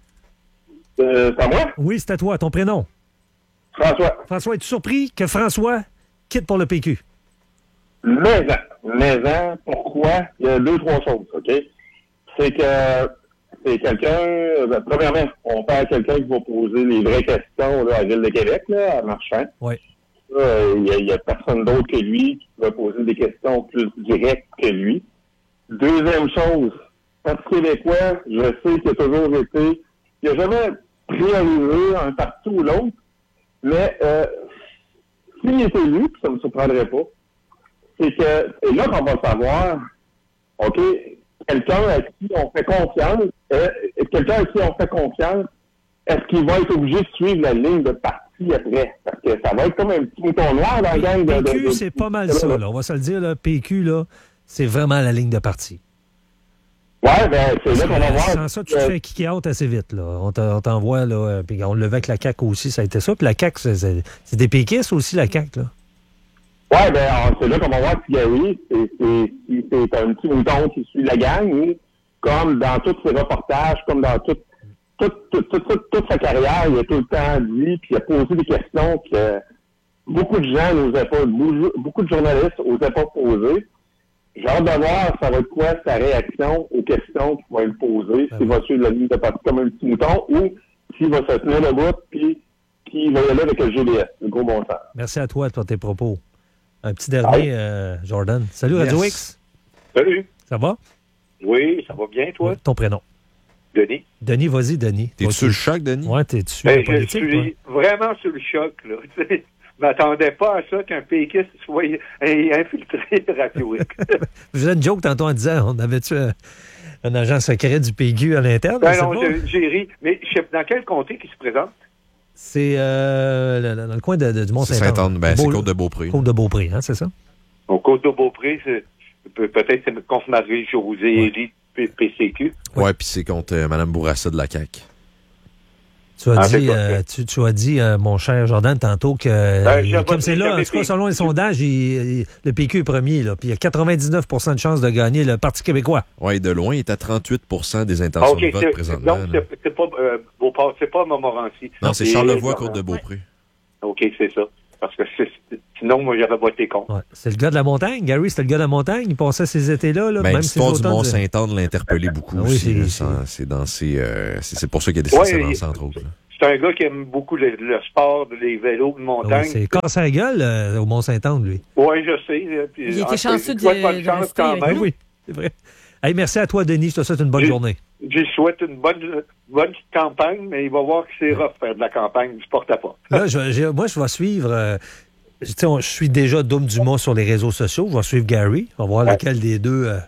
Euh, c'est à moi? Oui, c'est à toi. Ton prénom? François. François, es-tu surpris que François quitte pour le P Q? Mais, mais, pourquoi? Il y a deux, trois choses, OK? C'est que c'est quelqu'un, ben, premièrement, on parle à quelqu'un qui va poser les vraies questions là, à la Ville de Québec, là, à Marchand. Oui. Euh, Il n'y a, a personne d'autre que lui qui va poser des questions plus directes que lui. Deuxième chose, Parti québécois, je sais qu'il a toujours été, il n'a jamais priorisé un parti ou l'autre, mais euh, s'il est élu, puis ça ne me surprendrait pas, c'est que c'est là qu'on va savoir, OK, quelqu'un à qui on fait confiance, euh, quelqu'un à qui on fait confiance, est-ce qu'il va être obligé de suivre la ligne de parti après? Parce que ça va être comme un petit mouton noir dans la gang de... P Q, de- de- c'est pas mal ça. Là. On va se le dire, là, P Q, là, c'est vraiment la ligne de parti. Ouais, ben, c'est là qu'on va voir. Sans ça, tu te euh, fais kicker out assez vite. Là. On t'en- on t'envoie, là, euh, puis on le levait avec la C A Q aussi, ça a été ça. Puis la C A Q, c'est- c'est c'est des péquistes aussi, la C A Q. Là. Ouais, ben, on- c'est là qu'on va voir si Gary, c'est, c'est, si c'est un petit mouton qui suit la gang, ou comme dans tous ses reportages, comme dans toute, toute, toute, toute, toute, toute sa carrière, il a tout le temps dit, puis il a posé des questions que beaucoup de gens n'osaient pas, beaucoup de journalistes n'osaient pas poser. J'ai hâte de voir ça va être quoi sa réaction aux questions qu'il va lui poser, s'il va suivre la ligne de parti comme un petit mouton, ou s'il va se tenir debout, puis qu'il va y aller avec le G D S, le gros bon sens. Merci à toi pour tes propos. Un petit dernier, euh, Jordan. Salut, Radio Yes. X. Salut. Ça va? Oui, ça va bien, toi? Ton prénom? Denis. Denis, vas-y, Denis. T'es-tu sur le choc, Denis? Ouais, t'es dessus. Ben, la je politique, suis vraiment sur le choc, là. Tu sais, je m'attendais pas à ça qu'un péquiste soit infiltré de Radio X. Je faisais une joke tantôt en disant on avait-tu un, un agent secret du P Q à l'interne? Ben je sais non, pas. j'ai- j'ai ri. Mais je sais- dans quel comté qui se présente? C'est euh, le- le- dans le coin de, de- du C'est Mont-Saint-Anne. Sainte-Anne, ben, c'est Beau- Côte-de-Beaupré. Côte-de-Beaupré, hein, c'est ça? Au Côte-de-Beaupré, c'est peut- peut-être c'est contre Marie-Josée Élie, P- PCQ. Ouais, puis c'est contre euh, Mme Bourassa de la C A Q. Tu as Ah, dit, c'est quoi, euh, tu, tu as dit euh, mon cher Jordan, tantôt que Ben, j'ai euh, comme pas c'est dit là, en jamais tout cas, P- selon les sondages, il- il- le P Q est premier, là, puis il y a quatre-vingt-dix-neuf pour cent de chances de gagner le Parti québécois. Ouais, de loin, il est à trente-huit pour cent des intentions OK, de vote c'est- présentement. donc là. c'est c'est pas euh, Beauport, c'est pas Montmorency. Non, c'est Et- Charlevoix, Côte-de-Beaupré. OK, c'est ça. Parce que c'est- sinon, moi, j'aurais voté contre. Ouais. C'est le gars de la montagne. Gary, c'était le gars de la montagne. Il passait ces étés-là. Là, Ben, même ces l'histoire du automnes de- Mont-Saint-Anne l'a interpellé beaucoup Ah oui, aussi. c'est- là. c'est- Ça, C'est dans ses, euh, c'est c'est pour ça qu'il a décidé de Ouais, se lancer, il- entre autres. là. c'est un gars qui aime beaucoup le, le sport, les vélos de montagne. Oui, c'est casse à la gueule euh, au Mont-Saint-Anne, lui. Oui, je sais. Puis, il était chanceux de, de, de chance rester quand avec même. nous. Oui, c'est vrai. Hey, merci à toi, Denis. Je te souhaite une bonne J'ai- journée. Je souhaite une bonne, bonne petite campagne, mais il va voir que c'est rough faire de la campagne du porte-à-porte. Là, je- j'ai- moi, je vais suivre... euh, tu sais, on- je suis déjà Dom Dumas sur les réseaux sociaux. Je vais suivre Gary. On va voir Ouais. lequel des deux euh,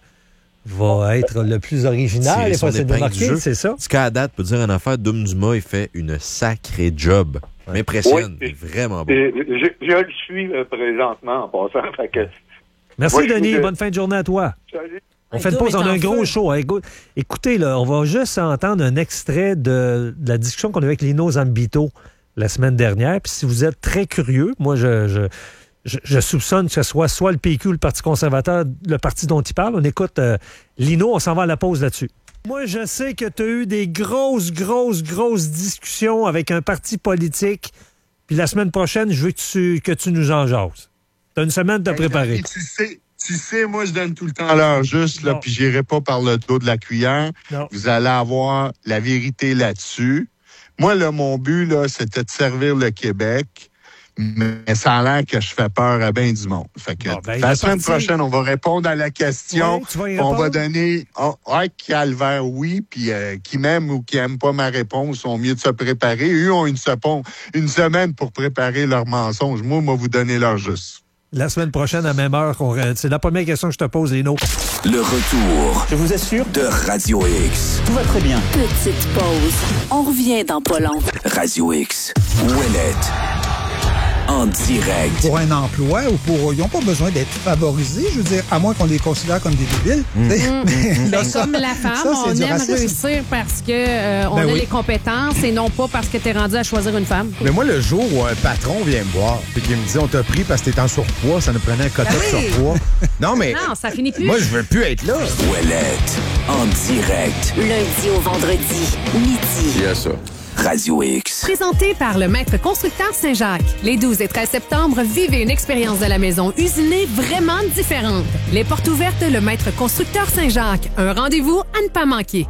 va être le plus original. Tirer Et son pas se épingle du démarquer, jeu. c'est ça? En tout cas, à date, peut dire une affaire, Dom Dumas, il fait une sacrée job. M'impressionne. Oui. Vraiment bon. Et Je, je le suis euh, présentement en passant. Fait que, Merci, Moi, je Denis. trouve que- Bonne fin de journée à toi. salut. On fait une Dom pause, est on a en un gros feu. show. Hey, go- Écoutez, là, on va juste entendre un extrait de, de la discussion qu'on a eu avec Lino Zambito la semaine dernière. Puis si vous êtes très curieux, moi, je, je, je, je soupçonne que ce soit soit le P Q ou le Parti conservateur, le parti dont il parle. On écoute euh, Lino, on s'en va à la pause là-dessus. Moi, je sais que tu as eu des grosses, grosses, grosses discussions avec un parti politique. Puis la semaine prochaine, je veux que tu, que tu nous en jases. Tu as une semaine de te préparer. Et tu sais, tu sais, moi, je donne tout le temps l'heure juste, là, Non. puis j'irai pas par le dos de la cuillère. Non. Vous allez avoir la vérité là-dessus. Moi, là, mon but, là, c'était de servir le Québec, mais ça a l'air que je fais peur à bien du monde. Fait que Bon, ben, la il est semaine parti. prochaine, on va répondre à la question. Oui, tu vas y on va répondre? donner, oh, ouais, calvaire, oui, puis euh, qui m'aime ou qui aime pas ma réponse ont mieux de se préparer. Eux ont une, sepon- une semaine pour préparer leurs mensonges. Moi, moi, vous donner leur juste. La semaine prochaine, à même heure, on- c'est la première question que je te pose, Lino. Le retour Je vous assure, de Radio X. tout va très bien. Petite pause. On revient dans pas long. Radio X. Ouellette. En direct. Pour un emploi ou pour. Ils n'ont pas besoin d'être favorisés, je veux dire, à moins qu'on les considère comme des débiles. tu sais. Mais là, Ben, ça- comme la femme, ça, c'est on du aime racisme. réussir parce que euh, on Ben a oui. les compétences et non pas parce que tu es rendu à choisir une femme. Mais moi, le jour où un patron vient me voir et qu'il me dit on t'a pris parce que t'es en surpoids, ça nous prenait un quota Ben de oui. surpoids. Non, mais Non, ça finit plus. moi, je veux plus être là. Ouellette. En direct. Lundi au vendredi, midi. Il y a ça. Radio X. Présenté par le maître constructeur Saint-Jacques. Les douze et treize septembre, vivez une expérience de la maison usinée vraiment différente. Les portes ouvertes, le maître constructeur Saint-Jacques. Un rendez-vous à ne pas manquer.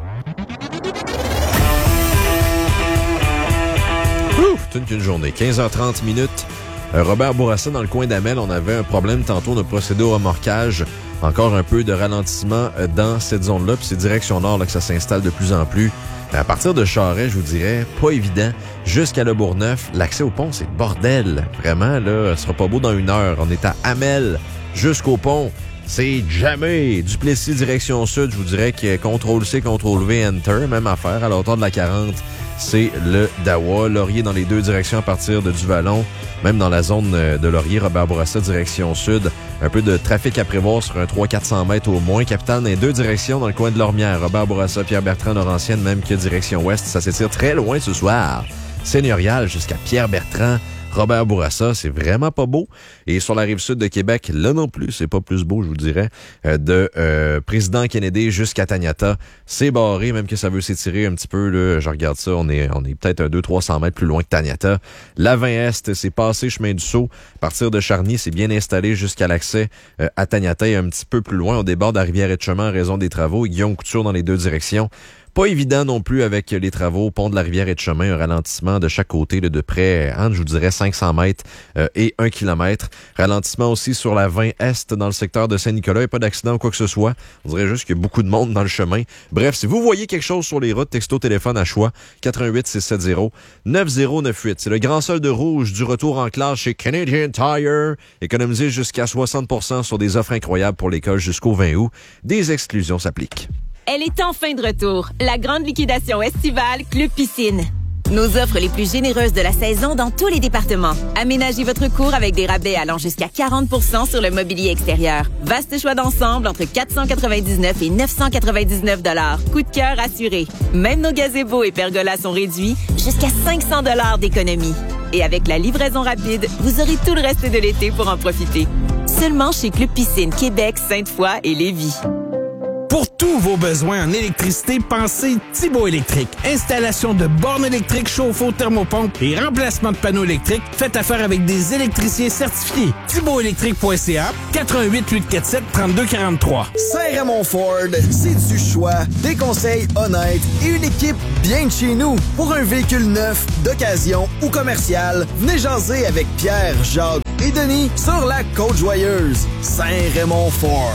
Ouf, toute une journée. quinze heures trente minutes. Euh, Robert Bourassa, dans le coin d'Amel, on avait un problème tantôt. On a procédé au remorquage. Encore un peu de ralentissement euh, dans cette zone-là. Puis c'est direction nord là, que ça s'installe de plus en plus. À partir de Charest, je vous dirais, pas évident. Jusqu'à Le Bourgneuf, l'accès au pont, c'est le bordel. Vraiment, là, ce sera pas beau dans une heure. On est à Amel jusqu'au pont. C'est jamais. Duplessis, direction sud, je vous dirais que contrôle C, contrôle V, Enter, même affaire. À la hauteur de la quarante, c'est le Dawa. Laurier dans les deux directions à partir de Duvalon. Même dans la zone de Laurier, Robert Bourassa, direction sud. Un peu de trafic à prévoir sur un trois cents à quatre cents mètres au moins. Capitale dans les deux directions dans le coin de Lormière. Robert Bourassa, Pierre-Bertrand, Laurentienne, même que direction ouest. Ça s'étire très loin ce soir. Seigneurial jusqu'à Pierre-Bertrand. Robert Bourassa, c'est vraiment pas beau. Et sur la rive sud de Québec, là non plus, c'est pas plus beau, je vous dirais. Euh, de euh, Président Kennedy jusqu'à Taniata, c'est barré, même que ça veut s'étirer un petit peu. Là, je regarde ça, on est, on est peut-être un deux cents à trois cents mètres plus loin que Taniata. La vingt Est, c'est passé chemin du Sceau. À partir de Charny, c'est bien installé jusqu'à l'accès euh, à Taniata. Et un petit peu plus loin, on déborde à Rivière-et-Chemin en raison des travaux. Guillaume Couture dans les deux directions. Pas évident non plus avec les travaux. Pont de la Rivière-et-Chemin, un ralentissement de chaque côté là, de près, hein, je vous dirais, cinq cents mètres euh, et un kilomètre. Ralentissement aussi sur la vingt Est dans le secteur de Saint-Nicolas. Il n'y a pas d'accident ou quoi que ce soit. On dirait juste qu'il y a beaucoup de monde dans le chemin. Bref, si vous voyez quelque chose sur les routes, texto téléphone à choix quatre un huit six sept zéro neuf zéro neuf huit. C'est le grand solde rouge du retour en classe chez Canadian Tire. Économisez jusqu'à soixante pour cent sur des offres incroyables pour l'école jusqu'au vingt août. Des exclusions s'appliquent. Elle est enfin de retour. La grande liquidation estivale Club Piscine. Nos offres les plus généreuses de la saison dans tous les départements. Aménagez votre cour avec des rabais allant jusqu'à quarante pour cent sur le mobilier extérieur. Vaste choix d'ensemble entre quatre cent quatre-vingt-dix-neuf et neuf cent quatre-vingt-dix-neuf dollars. Coup de cœur assuré. Même nos gazebos et pergolas sont réduits jusqu'à cinq cents dollars d'économie. Et avec la livraison rapide, vous aurez tout le reste de l'été pour en profiter. Seulement chez Club Piscine Québec, Sainte-Foy et Lévis. Pour tous vos besoins en électricité, pensez Thibaut Électrique. Installation de bornes électriques, chauffe-eau, thermopompe et remplacement de panneaux électriques. Faites affaire avec des électriciens certifiés. thibaut électrique point c a, quatre un huit, huit quatre sept, trois deux quatre trois. Saint-Raymond Ford, c'est du choix, des conseils honnêtes et une équipe bien de chez nous. Pour un véhicule neuf, d'occasion ou commercial, venez jaser avec Pierre, Jacques et Denis sur la Côte-Joyeuse. Saint-Raymond Ford.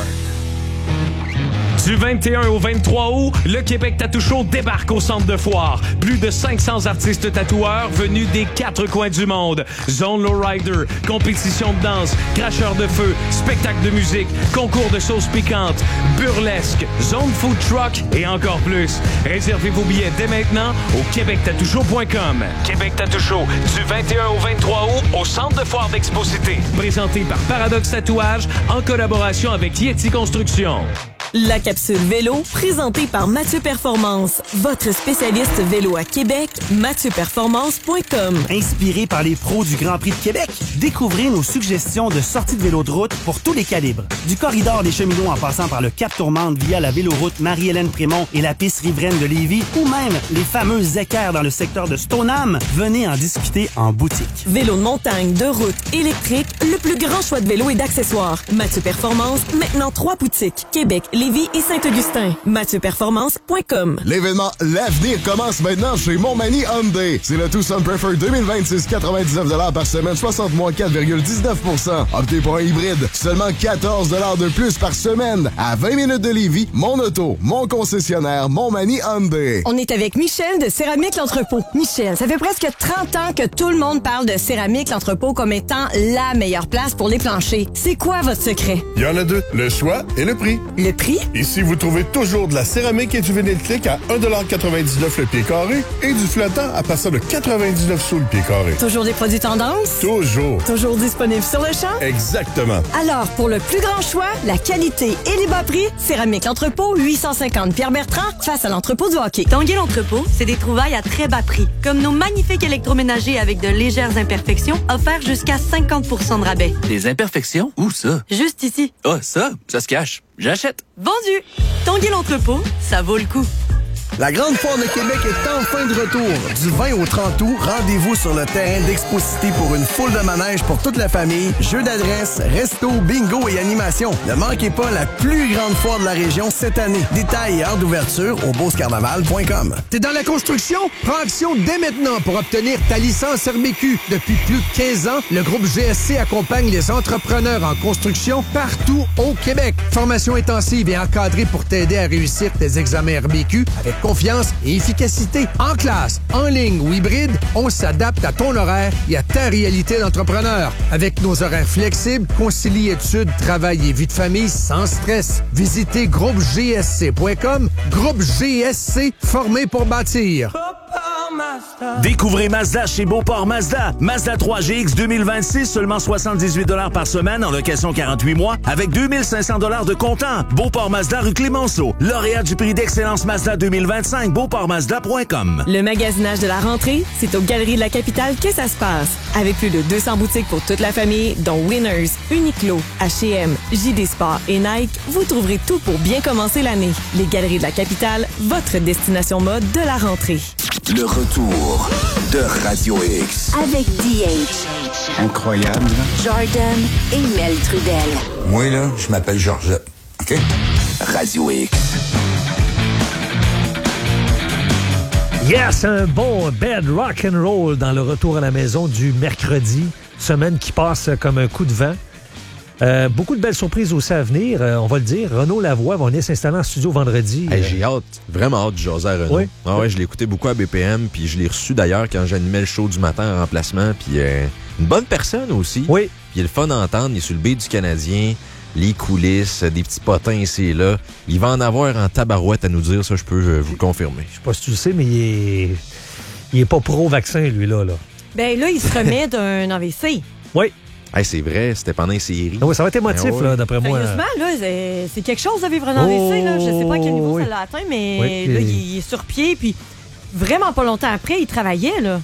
Du vingt et un au vingt-trois août, le Québec Tattoo Show débarque au centre de foire. Plus de cinq cents artistes tatoueurs venus des quatre coins du monde. Zone Lowrider, compétition de danse, cracheur de feu, spectacle de musique, concours de sauces piquantes, burlesque, zone food truck et encore plus. Réservez vos billets dès maintenant au québec tattoo show point com. Québec Tattoo Show, du vingt et un au vingt-trois août, au centre de foire d'Expo-Cité. Présenté par Paradoxe Tatouage, en collaboration avec Yeti Construction. La capsule vélo, présentée par Mathieu Performance, votre spécialiste vélo à Québec, mathieu performance point com. Inspiré par les pros du Grand Prix de Québec, découvrez nos suggestions de sorties de vélo de route pour tous les calibres. Du corridor des cheminots en passant par le Cap Tourmente via la véloroute Marie-Hélène Prémont et la piste riveraine de Lévis, ou même les fameuses équerres dans le secteur de Stoneham, venez en discuter en boutique. Vélo de montagne, de route, électrique, le plus grand choix de vélos et d'accessoires. Mathieu Performance, maintenant trois boutiques. Québec, Lévis et Saint-Augustin. mathieu performance point com. L'événement L'Avenir commence maintenant chez Montmagny Hyundai. C'est le Tucson Prefer deux mille vingt-six, quatre-vingt-dix-neuf dollars par semaine, soixante mois, quatre virgule dix-neuf pour cent. Optez pour un hybride, seulement quatorze dollars de plus par semaine. À vingt minutes de Lévis, mon auto, mon concessionnaire, Montmagny Hyundai. On est avec Michel de Céramique L'Entrepôt. Michel, ça fait presque trente ans que tout le monde parle de Céramique L'Entrepôt comme étant la meilleure place pour les planchers. C'est quoi votre secret? Il y en a deux, le choix et le prix. Le prix? Ici, vous trouvez toujours de la céramique et du vinyle clic à un dollar quatre-vingt-dix-neuf le pied carré et du flottant à partir de quatre-vingt-dix-neuf sous le pied carré. Toujours des produits tendance? Toujours. Toujours disponibles sur le champ? Exactement. Alors, pour le plus grand choix, la qualité et les bas prix, Céramique L'Entrepôt, huit cent cinquante Pierre-Bertrand, face à l'entrepôt du hockey. Tanguay L'Entrepôt, c'est des trouvailles à très bas prix, comme nos magnifiques électroménagers avec de légères imperfections, offerts jusqu'à cinquante pour cent de rabais. Des imperfections? Où ça? Juste ici. Ah, oh, ça? Ça se cache. J'achète. Vendu! Tanguay L'Entrepôt, ça vaut le coup. La Grande Foire de Québec est enfin de retour. Du vingt au trente août, rendez-vous sur le terrain d'Expo-Cité pour une foule de manèges pour toute la famille, jeux d'adresse, resto, bingo et animation. Ne manquez pas la plus grande foire de la région cette année. Détails et heures d'ouverture au beauce carnaval point com. T'es dans la construction? Prends action dès maintenant pour obtenir ta licence R B Q. Depuis plus de quinze ans, le groupe G S C accompagne les entrepreneurs en construction partout au Québec. Formation intensive et encadrée pour t'aider à réussir tes examens R B Q avec confiance et efficacité. En classe, en ligne ou hybride, on s'adapte à ton horaire et à ta réalité d'entrepreneur. Avec nos horaires flexibles, concilie études, travail et vie de famille sans stress. Visitez groupe g s c point com. Groupe G S C, formé pour bâtir. Découvrez Mazda chez Beauport Mazda. Mazda trois G X deux mille vingt-six, seulement soixante-dix-huit dollars par semaine en location quarante-huit mois avec deux mille cinq cents dollars de comptant. Beauport Mazda rue Clémenceau. Lauréat du prix d'excellence Mazda deux mille vingt-cinq, beauport mazda point com. Le magasinage de la rentrée, c'est aux Galeries de la Capitale que ça se passe. Avec plus de deux cents boutiques pour toute la famille, dont Winners, Uniqlo, H et M, J D Sport et Nike, vous trouverez tout pour bien commencer l'année. Les Galeries de la Capitale, votre destination mode de la rentrée. Le retour de Radio X. Avec D H. Incroyable. Jordan et Mel Trudel. Moi, là, je m'appelle Georgette. OK? Radio X. Yes, un bon bed rock and roll dans le retour à la maison du mercredi. Semaine qui passe comme un coup de vent. Euh, beaucoup de belles surprises aussi à venir, euh, on va le dire. Renaud Lavoie va venir s'installer en studio vendredi. Hey, j'ai hâte, vraiment hâte de jaser à Renaud. Oui. Ah ouais, je l'ai écouté beaucoup à B P M, puis je l'ai reçu d'ailleurs quand j'animais le show du matin en remplacement. Puis euh, une bonne personne aussi. Oui. Puis il est le fun d'entendre, il est sur le beat du Canadien, les coulisses, des petits potins ici et là. Il va en avoir en tabarouette à nous dire, ça je peux je, vous le confirmer. Je sais pas si tu le sais, mais il est, il est pas pro-vaccin, lui, là. là. Ben là, il se remet d'un A V C. Oui. Hey, c'est vrai, c'était pendant une série. Oui, ça va être émotif, ben ouais. là, d'après moi. Sérieusement, là, c'est, c'est quelque chose de vivre un A V C. Là. Je sais pas à quel niveau oui. ça l'a atteint, mais oui, là, et... il est sur pied. Puis vraiment pas longtemps après, il travaillait. Là.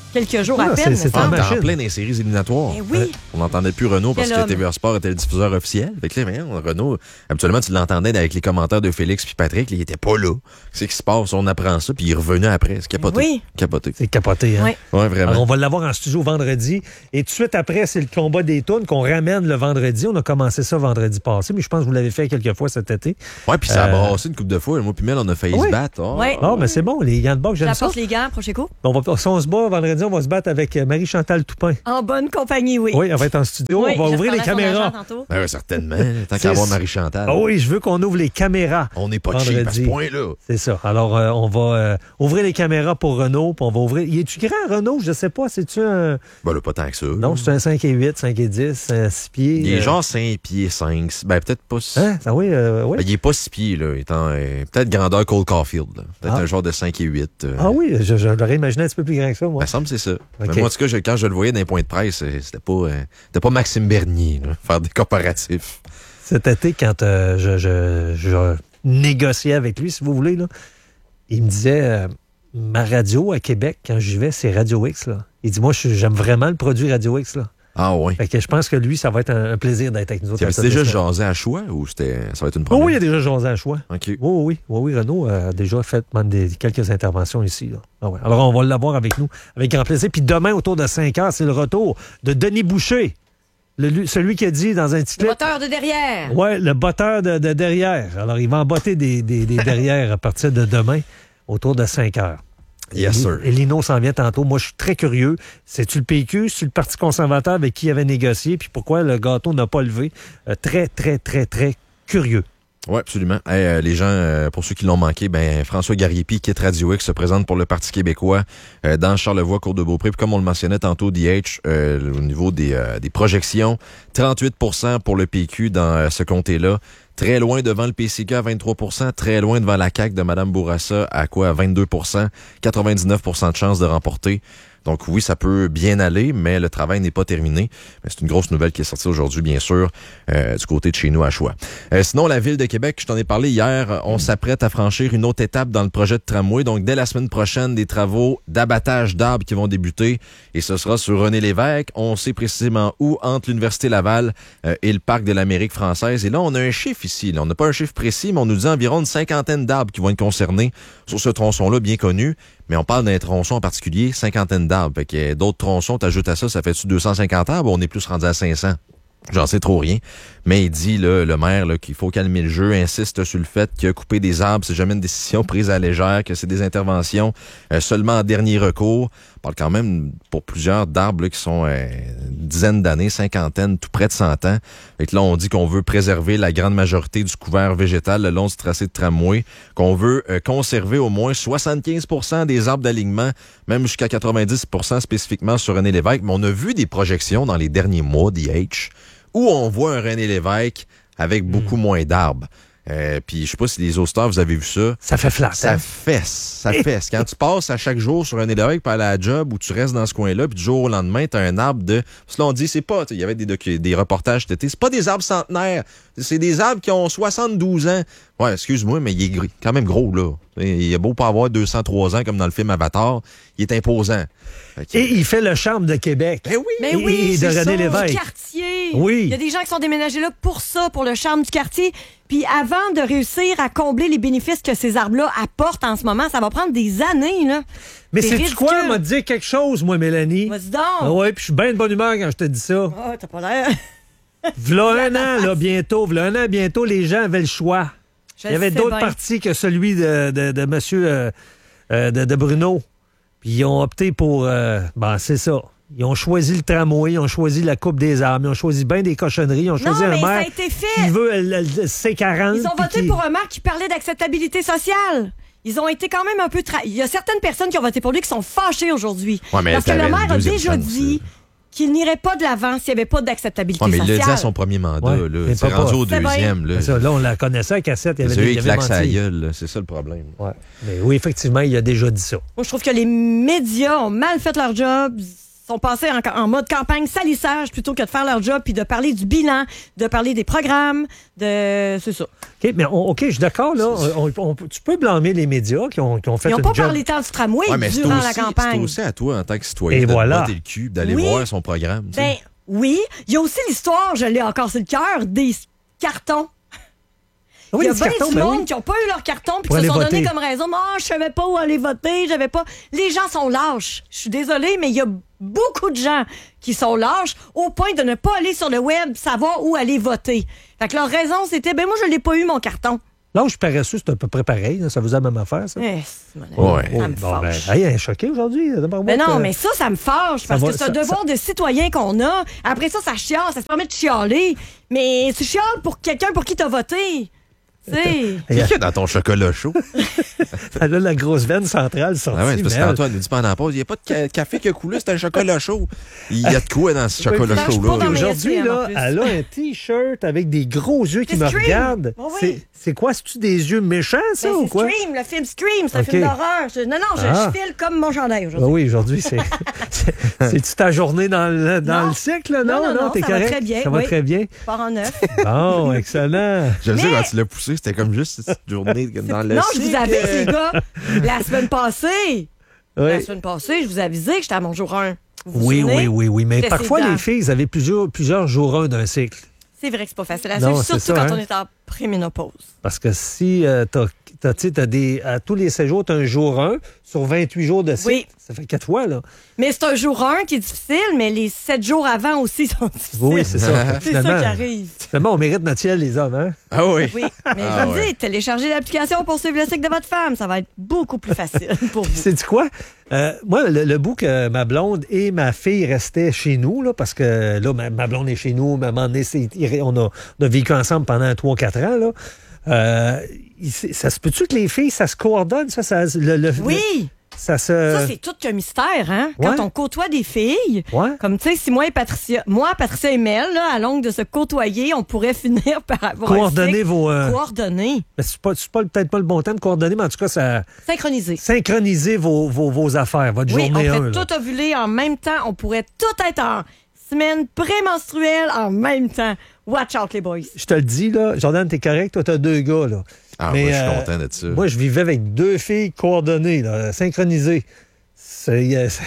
quelques jours Ah, à c'est- peine. c'est me semble. en machine. En plein des séries éliminatoires. Eh oui. On n'entendait plus Renault parce Quel que homme. T V A Sport était le diffuseur officiel. Fait que là, voyons, Renault, habituellement, tu l'entendais avec les commentaires de Félix puis Patrick. Il était pas là. C'est qui se passe? On apprend ça, puis il est revenu après. C'est capoté. Oui. Capoté. C'est capoté, hein? Oui. Ouais, vraiment. Alors, on va l'avoir en studio vendredi. Et tout de suite après, c'est le combat des tunes qu'on ramène le vendredi. On a commencé ça vendredi passé, mais je pense que vous l'avez fait quelques fois cet été. Ouais, puis ça a Euh, brassé une couple de fois. Moi, puis Mel, on a failli Oui. se battre. Oh, Ouais. Ah, mais c'est bon, les gants de boxe, j'aime ça. J'apporte les gants, Procheco. On va, si on se bat vendredi, on va se battre avec Marie-Chantal Toupin. En bonne compagnie, oui. Oui, elle va être en studio. Oui, on va je ouvrir les reparlerai à son caméras. agent tantôt. Ben oui, certainement. Tant C'est- qu'à avoir Marie-Chantal. Ah oui, je veux qu'on ouvre les caméras. On n'est pas cheap à ce point-là. C'est ça. Alors, euh, on va euh, ouvrir les caméras pour Renault, puis on va ouvrir. Il est-tu grand, Renault? Je sais pas. C'est-tu un. Ben là, pas tant que ça. Non, c'est un cinq et huit, cinq et dix, un six pieds. Il est euh, genre cinq pieds cinq. Ben, peut-être pas. Hein? Ah oui, euh, oui. Ben, il est pas six pieds, là. Il est en, euh, peut-être grandeur Cole Caulfield. là. Peut-être Ah. un genre de cinq et huit. euh. Ah oui, je, je l'aurais imaginé un petit peu plus grand que ça, moi. Ben, ça me semble que c'est ça. Mais Ok. moi, en tout cas, je- quand je le voyais dans les points de presse, euh, c'était pas, euh, c'était pas Maxime Bernier, là, faire des comparatifs. Cet été, quand euh, je, je, je négociais avec lui, si vous voulez, là, il me disait euh, ma radio à Québec, quand j'y vais, c'est Radio X. Là. Il dit moi, je- j'aime vraiment le produit Radio X. Là. Ah oui. Fait que je pense que lui, ça va être un, un plaisir d'être avec nous autres. Tu avais à déjà cette semaine. jasé à choix ou c'était, ça va être une Oh première? oui, il y a déjà jasé à choix. OK. Oui, oui, oui, oui, Renaud a déjà fait même des, quelques interventions ici. Là. Ah ouais. Alors, on va l'avoir avec nous, avec grand plaisir. Puis demain, autour de cinq heures, c'est le retour de Denis Boucher, le- lui- celui qui a dit dans un petit Le clip... moteur de derrière. Oui, le botteur de, de derrière. Alors, il va embotter des, des, des derrière à partir de demain, autour de cinq heures. Yes, Et- sir. Et Lino s'en vient tantôt. Moi, je suis très curieux. C'est-tu le P Q? C'est-tu le Parti conservateur avec qui il avait négocié? Puis pourquoi le gâteau n'a pas levé? Euh, très, très, très, très curieux. Oui, absolument. Hey, euh, les gens, euh, pour ceux qui l'ont manqué, ben François Gariepi, quitte Radio X, se présente pour le Parti québécois euh, dans Charlevoix, Côte-de-Beaupré. Puis comme on le mentionnait tantôt, D H, euh, au niveau des, euh, des projections, trente-huit pour cent pour le P Q dans euh, ce comté-là. Très loin devant le P C Q à vingt-trois pour cent, très loin devant la C A Q de Mme Bourassa à quoi? À vingt-deux pour cent, quatre-vingt-dix-neuf pour cent de chances de remporter. Donc oui, ça peut bien aller, mais le travail n'est pas terminé. Mais c'est une grosse nouvelle qui est sortie aujourd'hui, bien sûr, euh, du côté de chez nous à Choix. Euh, sinon, la Ville de Québec, je t'en ai parlé hier, on s'apprête à franchir une autre étape dans le projet de tramway. Donc dès la semaine prochaine, des travaux d'abattage d'arbres qui vont débuter. Et ce sera sur René Lévesque. On sait précisément où, entre l'Université Laval euh, et le Parc de l'Amérique française. Et là, on a un chiffre ici. Là. On n'a pas un chiffre précis, mais on nous dit environ une cinquantaine d'arbres qui vont être concernés sur ce tronçon-là, bien connu. Mais on parle d'un tronçon en particulier, cinquantaine d'arbres. Fait que d'autres tronçons, t'ajoutes à ça, ça fait-tu deux cent cinquante arbres? On est plus rendu à cinq cents. J'en sais trop rien. Mais il dit, là, le maire, là, qu'il faut calmer le jeu, insiste sur le fait que couper des arbres, c'est jamais une décision prise à la légère, que c'est des interventions euh, seulement en dernier recours. On parle quand même pour plusieurs d'arbres là, qui sont euh, une dizaine d'années, cinquantaine, tout près de cent ans. Fait que là, on dit qu'on veut préserver la grande majorité du couvert végétal le long du tracé de tramway, qu'on veut euh, conserver au moins soixante-quinze pour cent des arbres d'alignement, même jusqu'à quatre-vingt-dix pour cent spécifiquement sur René Lévesque. Mais on a vu des projections dans les derniers mois, D H, où on voit un René Lévesque avec beaucoup moins d'arbres. Euh, puis je sais pas si les auditeurs, vous avez vu ça. Ça fait flat. Ça hein? fesse, ça fesse. Quand tu passes à chaque jour sur un Lévesque pour aller à la job ou tu restes dans ce coin-là, puis du jour au lendemain, t'as un arbre de... Parce que là, on dit, c'est pas... Il y avait des, docu- des reportages cet été. C'est pas des arbres centenaires. C'est des arbres qui ont soixante-douze ans. Ouais, excuse-moi, mais il est gr- quand même gros, là. Il a beau pas avoir deux cent trois ans comme dans le film Avatar. Il est imposant. Et il fait le charme de Québec. Ben oui. Mais Et- oui, et de c'est René ça, Lévesque. du quartier. Oui. Il y a des gens qui sont déménagés là pour ça, pour le charme du quartier. Puis avant de réussir à combler les bénéfices que ces arbres-là apportent en ce moment, ça va prendre des années, là. Mais C'est sais-tu ridicule. quoi? M'a dit quelque chose, moi, Mélanie. Vas-y donc. Ah ouais, puis je suis bien de bonne humeur quand je te dis ça. Ah, t'as pas l'air. V'là un an, là, bientôt. V'là un an, bientôt, les gens avaient le choix. Je Il y avait sais d'autres bien. partis que celui de, de, de monsieur euh, euh, de, de Bruno. Puis ils ont opté pour... euh, ben, c'est ça. Ils ont choisi le tramway, ils ont choisi la coupe des arbres, ils ont choisi bien des cochonneries, ils ont choisi Non, mais un ça a maire été fait. qui veut le, le- le C quarante. Ils ont puis voté qui- pour un maire qui parlait d'acceptabilité sociale. Ils ont été quand même un peu... Tra... Il y a certaines personnes qui ont voté pour lui qui sont fâchées aujourd'hui. Ouais, mais parce que t'avais le une maire a deuxième déjà chance, dit qu'il n'irait pas de l'avant s'il n'y avait pas d'acceptabilité Ouais, mais il sociale. l'a dit à son premier mandat. Ouais, là. mais C'est pas rendu pas. au C'est deuxième. bien. Là, Ça, là, on la connaissait à cassette. Il y avait, c'est des- eux il qui y avait claquent sa menti. gueule. là. C'est ça le problème. Ouais. Mais oui, effectivement, il a déjà dit ça. Moi, je trouve que les médias ont mal fait leur job. sont passés en, en mode campagne salissage plutôt que de faire leur job puis de parler du bilan, de parler des programmes, de... C'est ça. OK, mais on, OK, je suis d'accord, là. On, on, tu peux blâmer les médias qui ont, qui ont fait Ils n'ont une pas job. parlé tant du tramway Ouais, mais c'est durant aussi, la campagne. c'est aussi à toi, en tant que citoyen, Et de voilà. te botter le cul, d'aller Oui. voir son programme. tu sais. Ben oui. Il y a aussi l'histoire, je l'ai encore sur le cœur, des cartons. Oui, Il y a les bien cartons, du ben monde oui. qui n'ont pas eu leur carton puis Pour qui se aller sont donné voter. comme raison. Ah, je savais pas où aller voter, j'avais pas. Les gens sont lâches. Je suis désolée, mais il y a beaucoup de gens qui sont lâches au point de ne pas aller sur le web savoir où aller voter. Fait que leur raison, c'était ben moi, je l'ai pas eu mon carton. Là où je suis paresseux, c'est à peu près pareil. là. Ça vous a la même affaire, ça? Eh, c'est mon ami. Oh, Ça me bon, ben, fâche. hey, elle est choquée aujourd'hui. d'abord, Mais moi, non, que- mais ça, ça me fâche Ça parce va- que c'est un ça- devoir de citoyen qu'on a. Après ça, ça chiale, ça se permet de chialer. Mais tu chiales pour quelqu'un pour qui t'as voté. Tu sais. Qu'est-ce qu'il y a dans ton chocolat chaud? Elle a la grosse veine centrale sortie. Ah ouais, c'est parce mais elle- qu'Antoine nous dit pendant la pause, il n'y a pas de ca- café qui a coulé, c'est un chocolat chaud. Il y a de quoi dans ce chocolat Ben, chaud-là? Aujourd'hui, en là, plus. elle a un T-shirt avec des gros yeux qui C'est me Scream. regardent. Oh oui. C'est- C'est quoi? C'est-tu des yeux méchants, ça, Ben, ou c'est quoi? Scream, le film Scream, c'est un Ok. film d'horreur. Je- Non, non, je, Ah. je file comme mon chandail Ah aujourd'hui. oui, aujourd'hui, c'est. c'est- C'est-tu ta journée dans le, dans Non. le cycle? là? Non, non, non, t'es ça va correct? très bien, Ça va oui. très bien. Je pars en neuf. Bon, excellent. Je le sais, Mais- quand tu l'as poussé, c'était comme juste cette journée dans le Non, je vous cycle. avais, les gars, la semaine passée. Oui. La semaine passée, je vous avisais que j'étais à mon jour un. Vous vous Oui, souvenez? oui, oui, oui. Mais C'était parfois, blanc. les filles, ils avaient plusieurs, plusieurs jours un d'un cycle. C'est vrai que c'est pas facile à Non, suivre, c'est surtout ça, quand hein. on est en préménopause. Parce que si euh, t'as, t'as, tu sais, t'as des. À tous les sept jours, t'as un jour un sur vingt-huit jours de cycle. Oui. Ça fait quatre fois, là. Mais c'est un jour un qui est difficile, mais les sept jours avant aussi sont difficiles. Oui, c'est ça. C'est ça Finalement, qui arrive. Finalement, on mérite notre ciel, les hommes, hein? Ah oui. Oui, mais Ah je vous ouais. dis, téléchargez l'application pour suivre le cycle de votre femme. Ça va être beaucoup plus facile pour vous. C'est quoi? Euh, moi, le, le bout que ma blonde et ma fille restaient chez nous, là, parce que là, ma, ma blonde est chez nous, ma maman, on a, on a vécu ensemble pendant trois quatre ans, là. Euh, il- c'est- ça se peut-tu que les filles, ça se coordonne, ça? ça le, le- Oui! le- ça se... Ça, c'est tout qu'un mystère, hein? Quand Ouais. on côtoie des filles, Ouais. comme tu sais, si moi et Patricia, moi, Patricia et Mel, là, à longue de se côtoyer, on pourrait finir par avoir un Coordonner cycle vos, euh, coordonné, Mais c'est pas, c'est pas peut-être pas le bon temps de coordonner, mais en tout cas, ça synchronisé. synchroniser vos, vos, vos affaires, votre Oui, on journée un. pourrait là. tout ovuler en même temps. On pourrait tout être en semaine prémenstruelle en même temps. Watch out, les boys. Je te le dis, là, Jordan, t'es correct, toi, t'as deux gars, là. Ah, Mais, moi, je suis euh, content de ça. Moi, je vivais avec deux filles coordonnées, là, synchronisées. C'est- Il y a-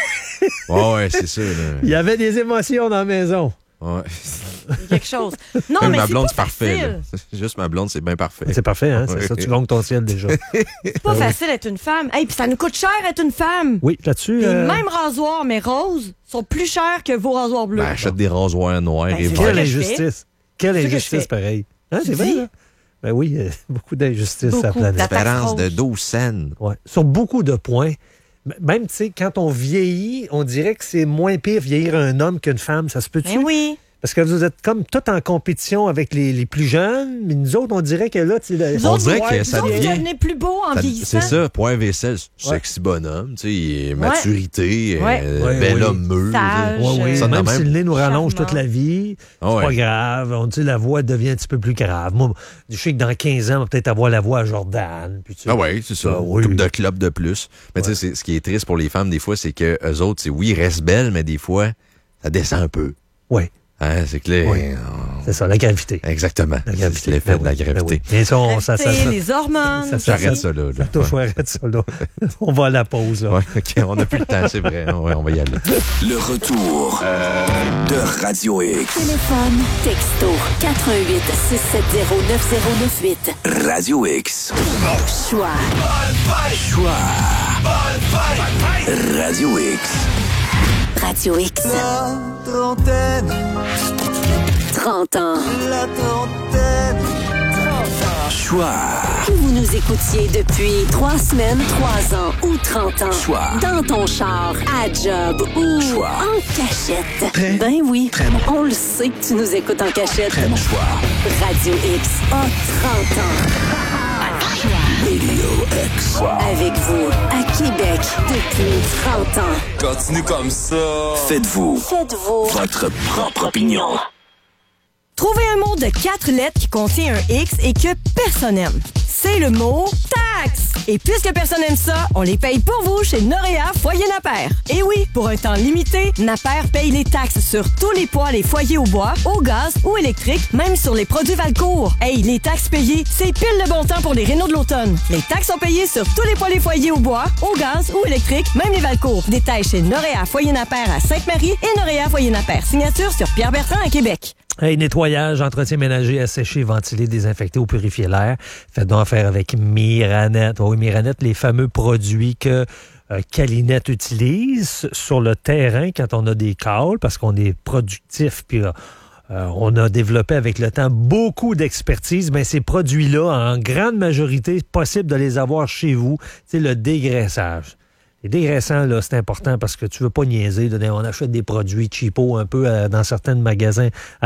Ouais, ouais, c'est ça. Là. il y avait des émotions dans la maison. Ouais. C'est quelque chose. Non, mais ma c'est blonde, pas c'est parfait. facile. là. Juste ma blonde, c'est bien parfait. C'est parfait, hein? C'est Ouais. ça, tu gagnes ton ciel déjà. C'est pas facile d'être une femme. Hey, puis ça nous coûte cher être une femme. Oui, là-dessus. Les euh, mêmes rasoirs, mais roses, sont plus chers que vos rasoirs bleus. Ben, achète des rasoirs noirs Ben, et c'est verts. Quelle que je injustice. Quelle C'est ce que je injustice, fais. pareil. Hein, Tu c'est vrai, dis? là? Ben oui, euh, beaucoup d'injustice sur la Beaucoup. planète. La taxe Différence de rose. douze cents. Ouais. Sur beaucoup de points. M- Même, tu sais, quand on vieillit, on dirait que c'est moins pire vieillir un homme qu'une femme. Ça se peut-tu? Ben oui. Parce que vous êtes comme tout en compétition avec les, les plus jeunes, mais nous autres, on dirait que là, tu sais, Vous On autres, dirait vous- que vous ça autres, vous devient- devenez plus beau en Ça- vieillissant. C'est ça, point vaisselle, sexy bonhomme, tu sais, maturité, Ouais. euh, Ouais, bel oui. homme mûr. Sage. Oui, oui. Ça de Même même. si le nez nous rallonge Charmant. toute la vie, c'est Ah ouais. pas grave. On dit la voix devient un petit peu plus grave. Moi, je sais que dans quinze ans, on va peut-être avoir la voix à Jordan. Puis, tu sais, Ah ouais, c'est ça. Ah oui. Coupe de club de plus. Mais tu sais, c'est- ce qui est triste pour les femmes, des fois, c'est que eux autres, c'est oui, ils restent belles, mais des fois, ça descend un peu. Oui, Hein, c'est que les... Oui. c'est ça, la gravité. Exactement. La gravité. C'est l'effet Ben de la oui, ben gravité. oui. Et ça, on- ça, ça, Restez, ça- les hormones. ça- ça- J'arrête ça, là. là. ça touche, ouais, arrête ça, là. On va à la pause, là. Ouais, OK, on n'a plus le temps, c'est vrai. Ouais, on va y aller. Le retour de Radio X. Téléphone, texto, quatre un huit six sept zéro neuf zéro neuf huit. Radio X. Choix. Choix. Radio X. Radio X. La trentaine, trente ans. la trentaine. Choix. Que vous nous écoutiez depuis trois semaines, trois ans ou trente ans. Choix. Dans ton char, à job ou Choix. en cachette. Très, ben oui. très bon. On le sait que tu nous écoutes en cachette. Très bon choix. Radio X a trente ans. Radio X. Avec vous, à Québec, depuis trente ans. Continue comme ça. Faites-vous. Faites-vous Votre propre opinion. Trouvez un mot de quatre lettres qui contient un X et que personne n'aime. c'est le mot taxe. Et puisque personne n'aime ça, on les paye pour vous chez Noréa Foyer Napper. Et oui, pour un temps limité, Napper paye les taxes sur tous les poêles et foyers au bois, au gaz ou électrique, même sur les produits Valcourt. Hey, les taxes payées, c'est pile le bon temps pour les rénaux de l'automne. Les taxes sont payées sur tous les poêles et foyers au bois, au gaz ou électrique, même les Valcourt. Détails chez Noréa Foyer Napper à Sainte-Marie et Noréa Foyer Napper. Signature sur Pierre Bertrand à Québec. Hey, nettoyage, entretien ménager, asséché, ventilé, désinfecté ou purifier l'air. Faites donc affaire avec Miranet. Oui, Miranet, les fameux produits que euh, Calinette utilise sur le terrain quand on a des calls, parce qu'on est productif, puis euh, on a développé avec le temps beaucoup d'expertise. Ben, ces produits-là, en grande majorité, c'est possible de les avoir chez vous. C'est le dégraissage. Les dégraissants, là, c'est important parce que tu veux pas niaiser. Là, on achète des produits cheapo un peu euh, dans certains magasins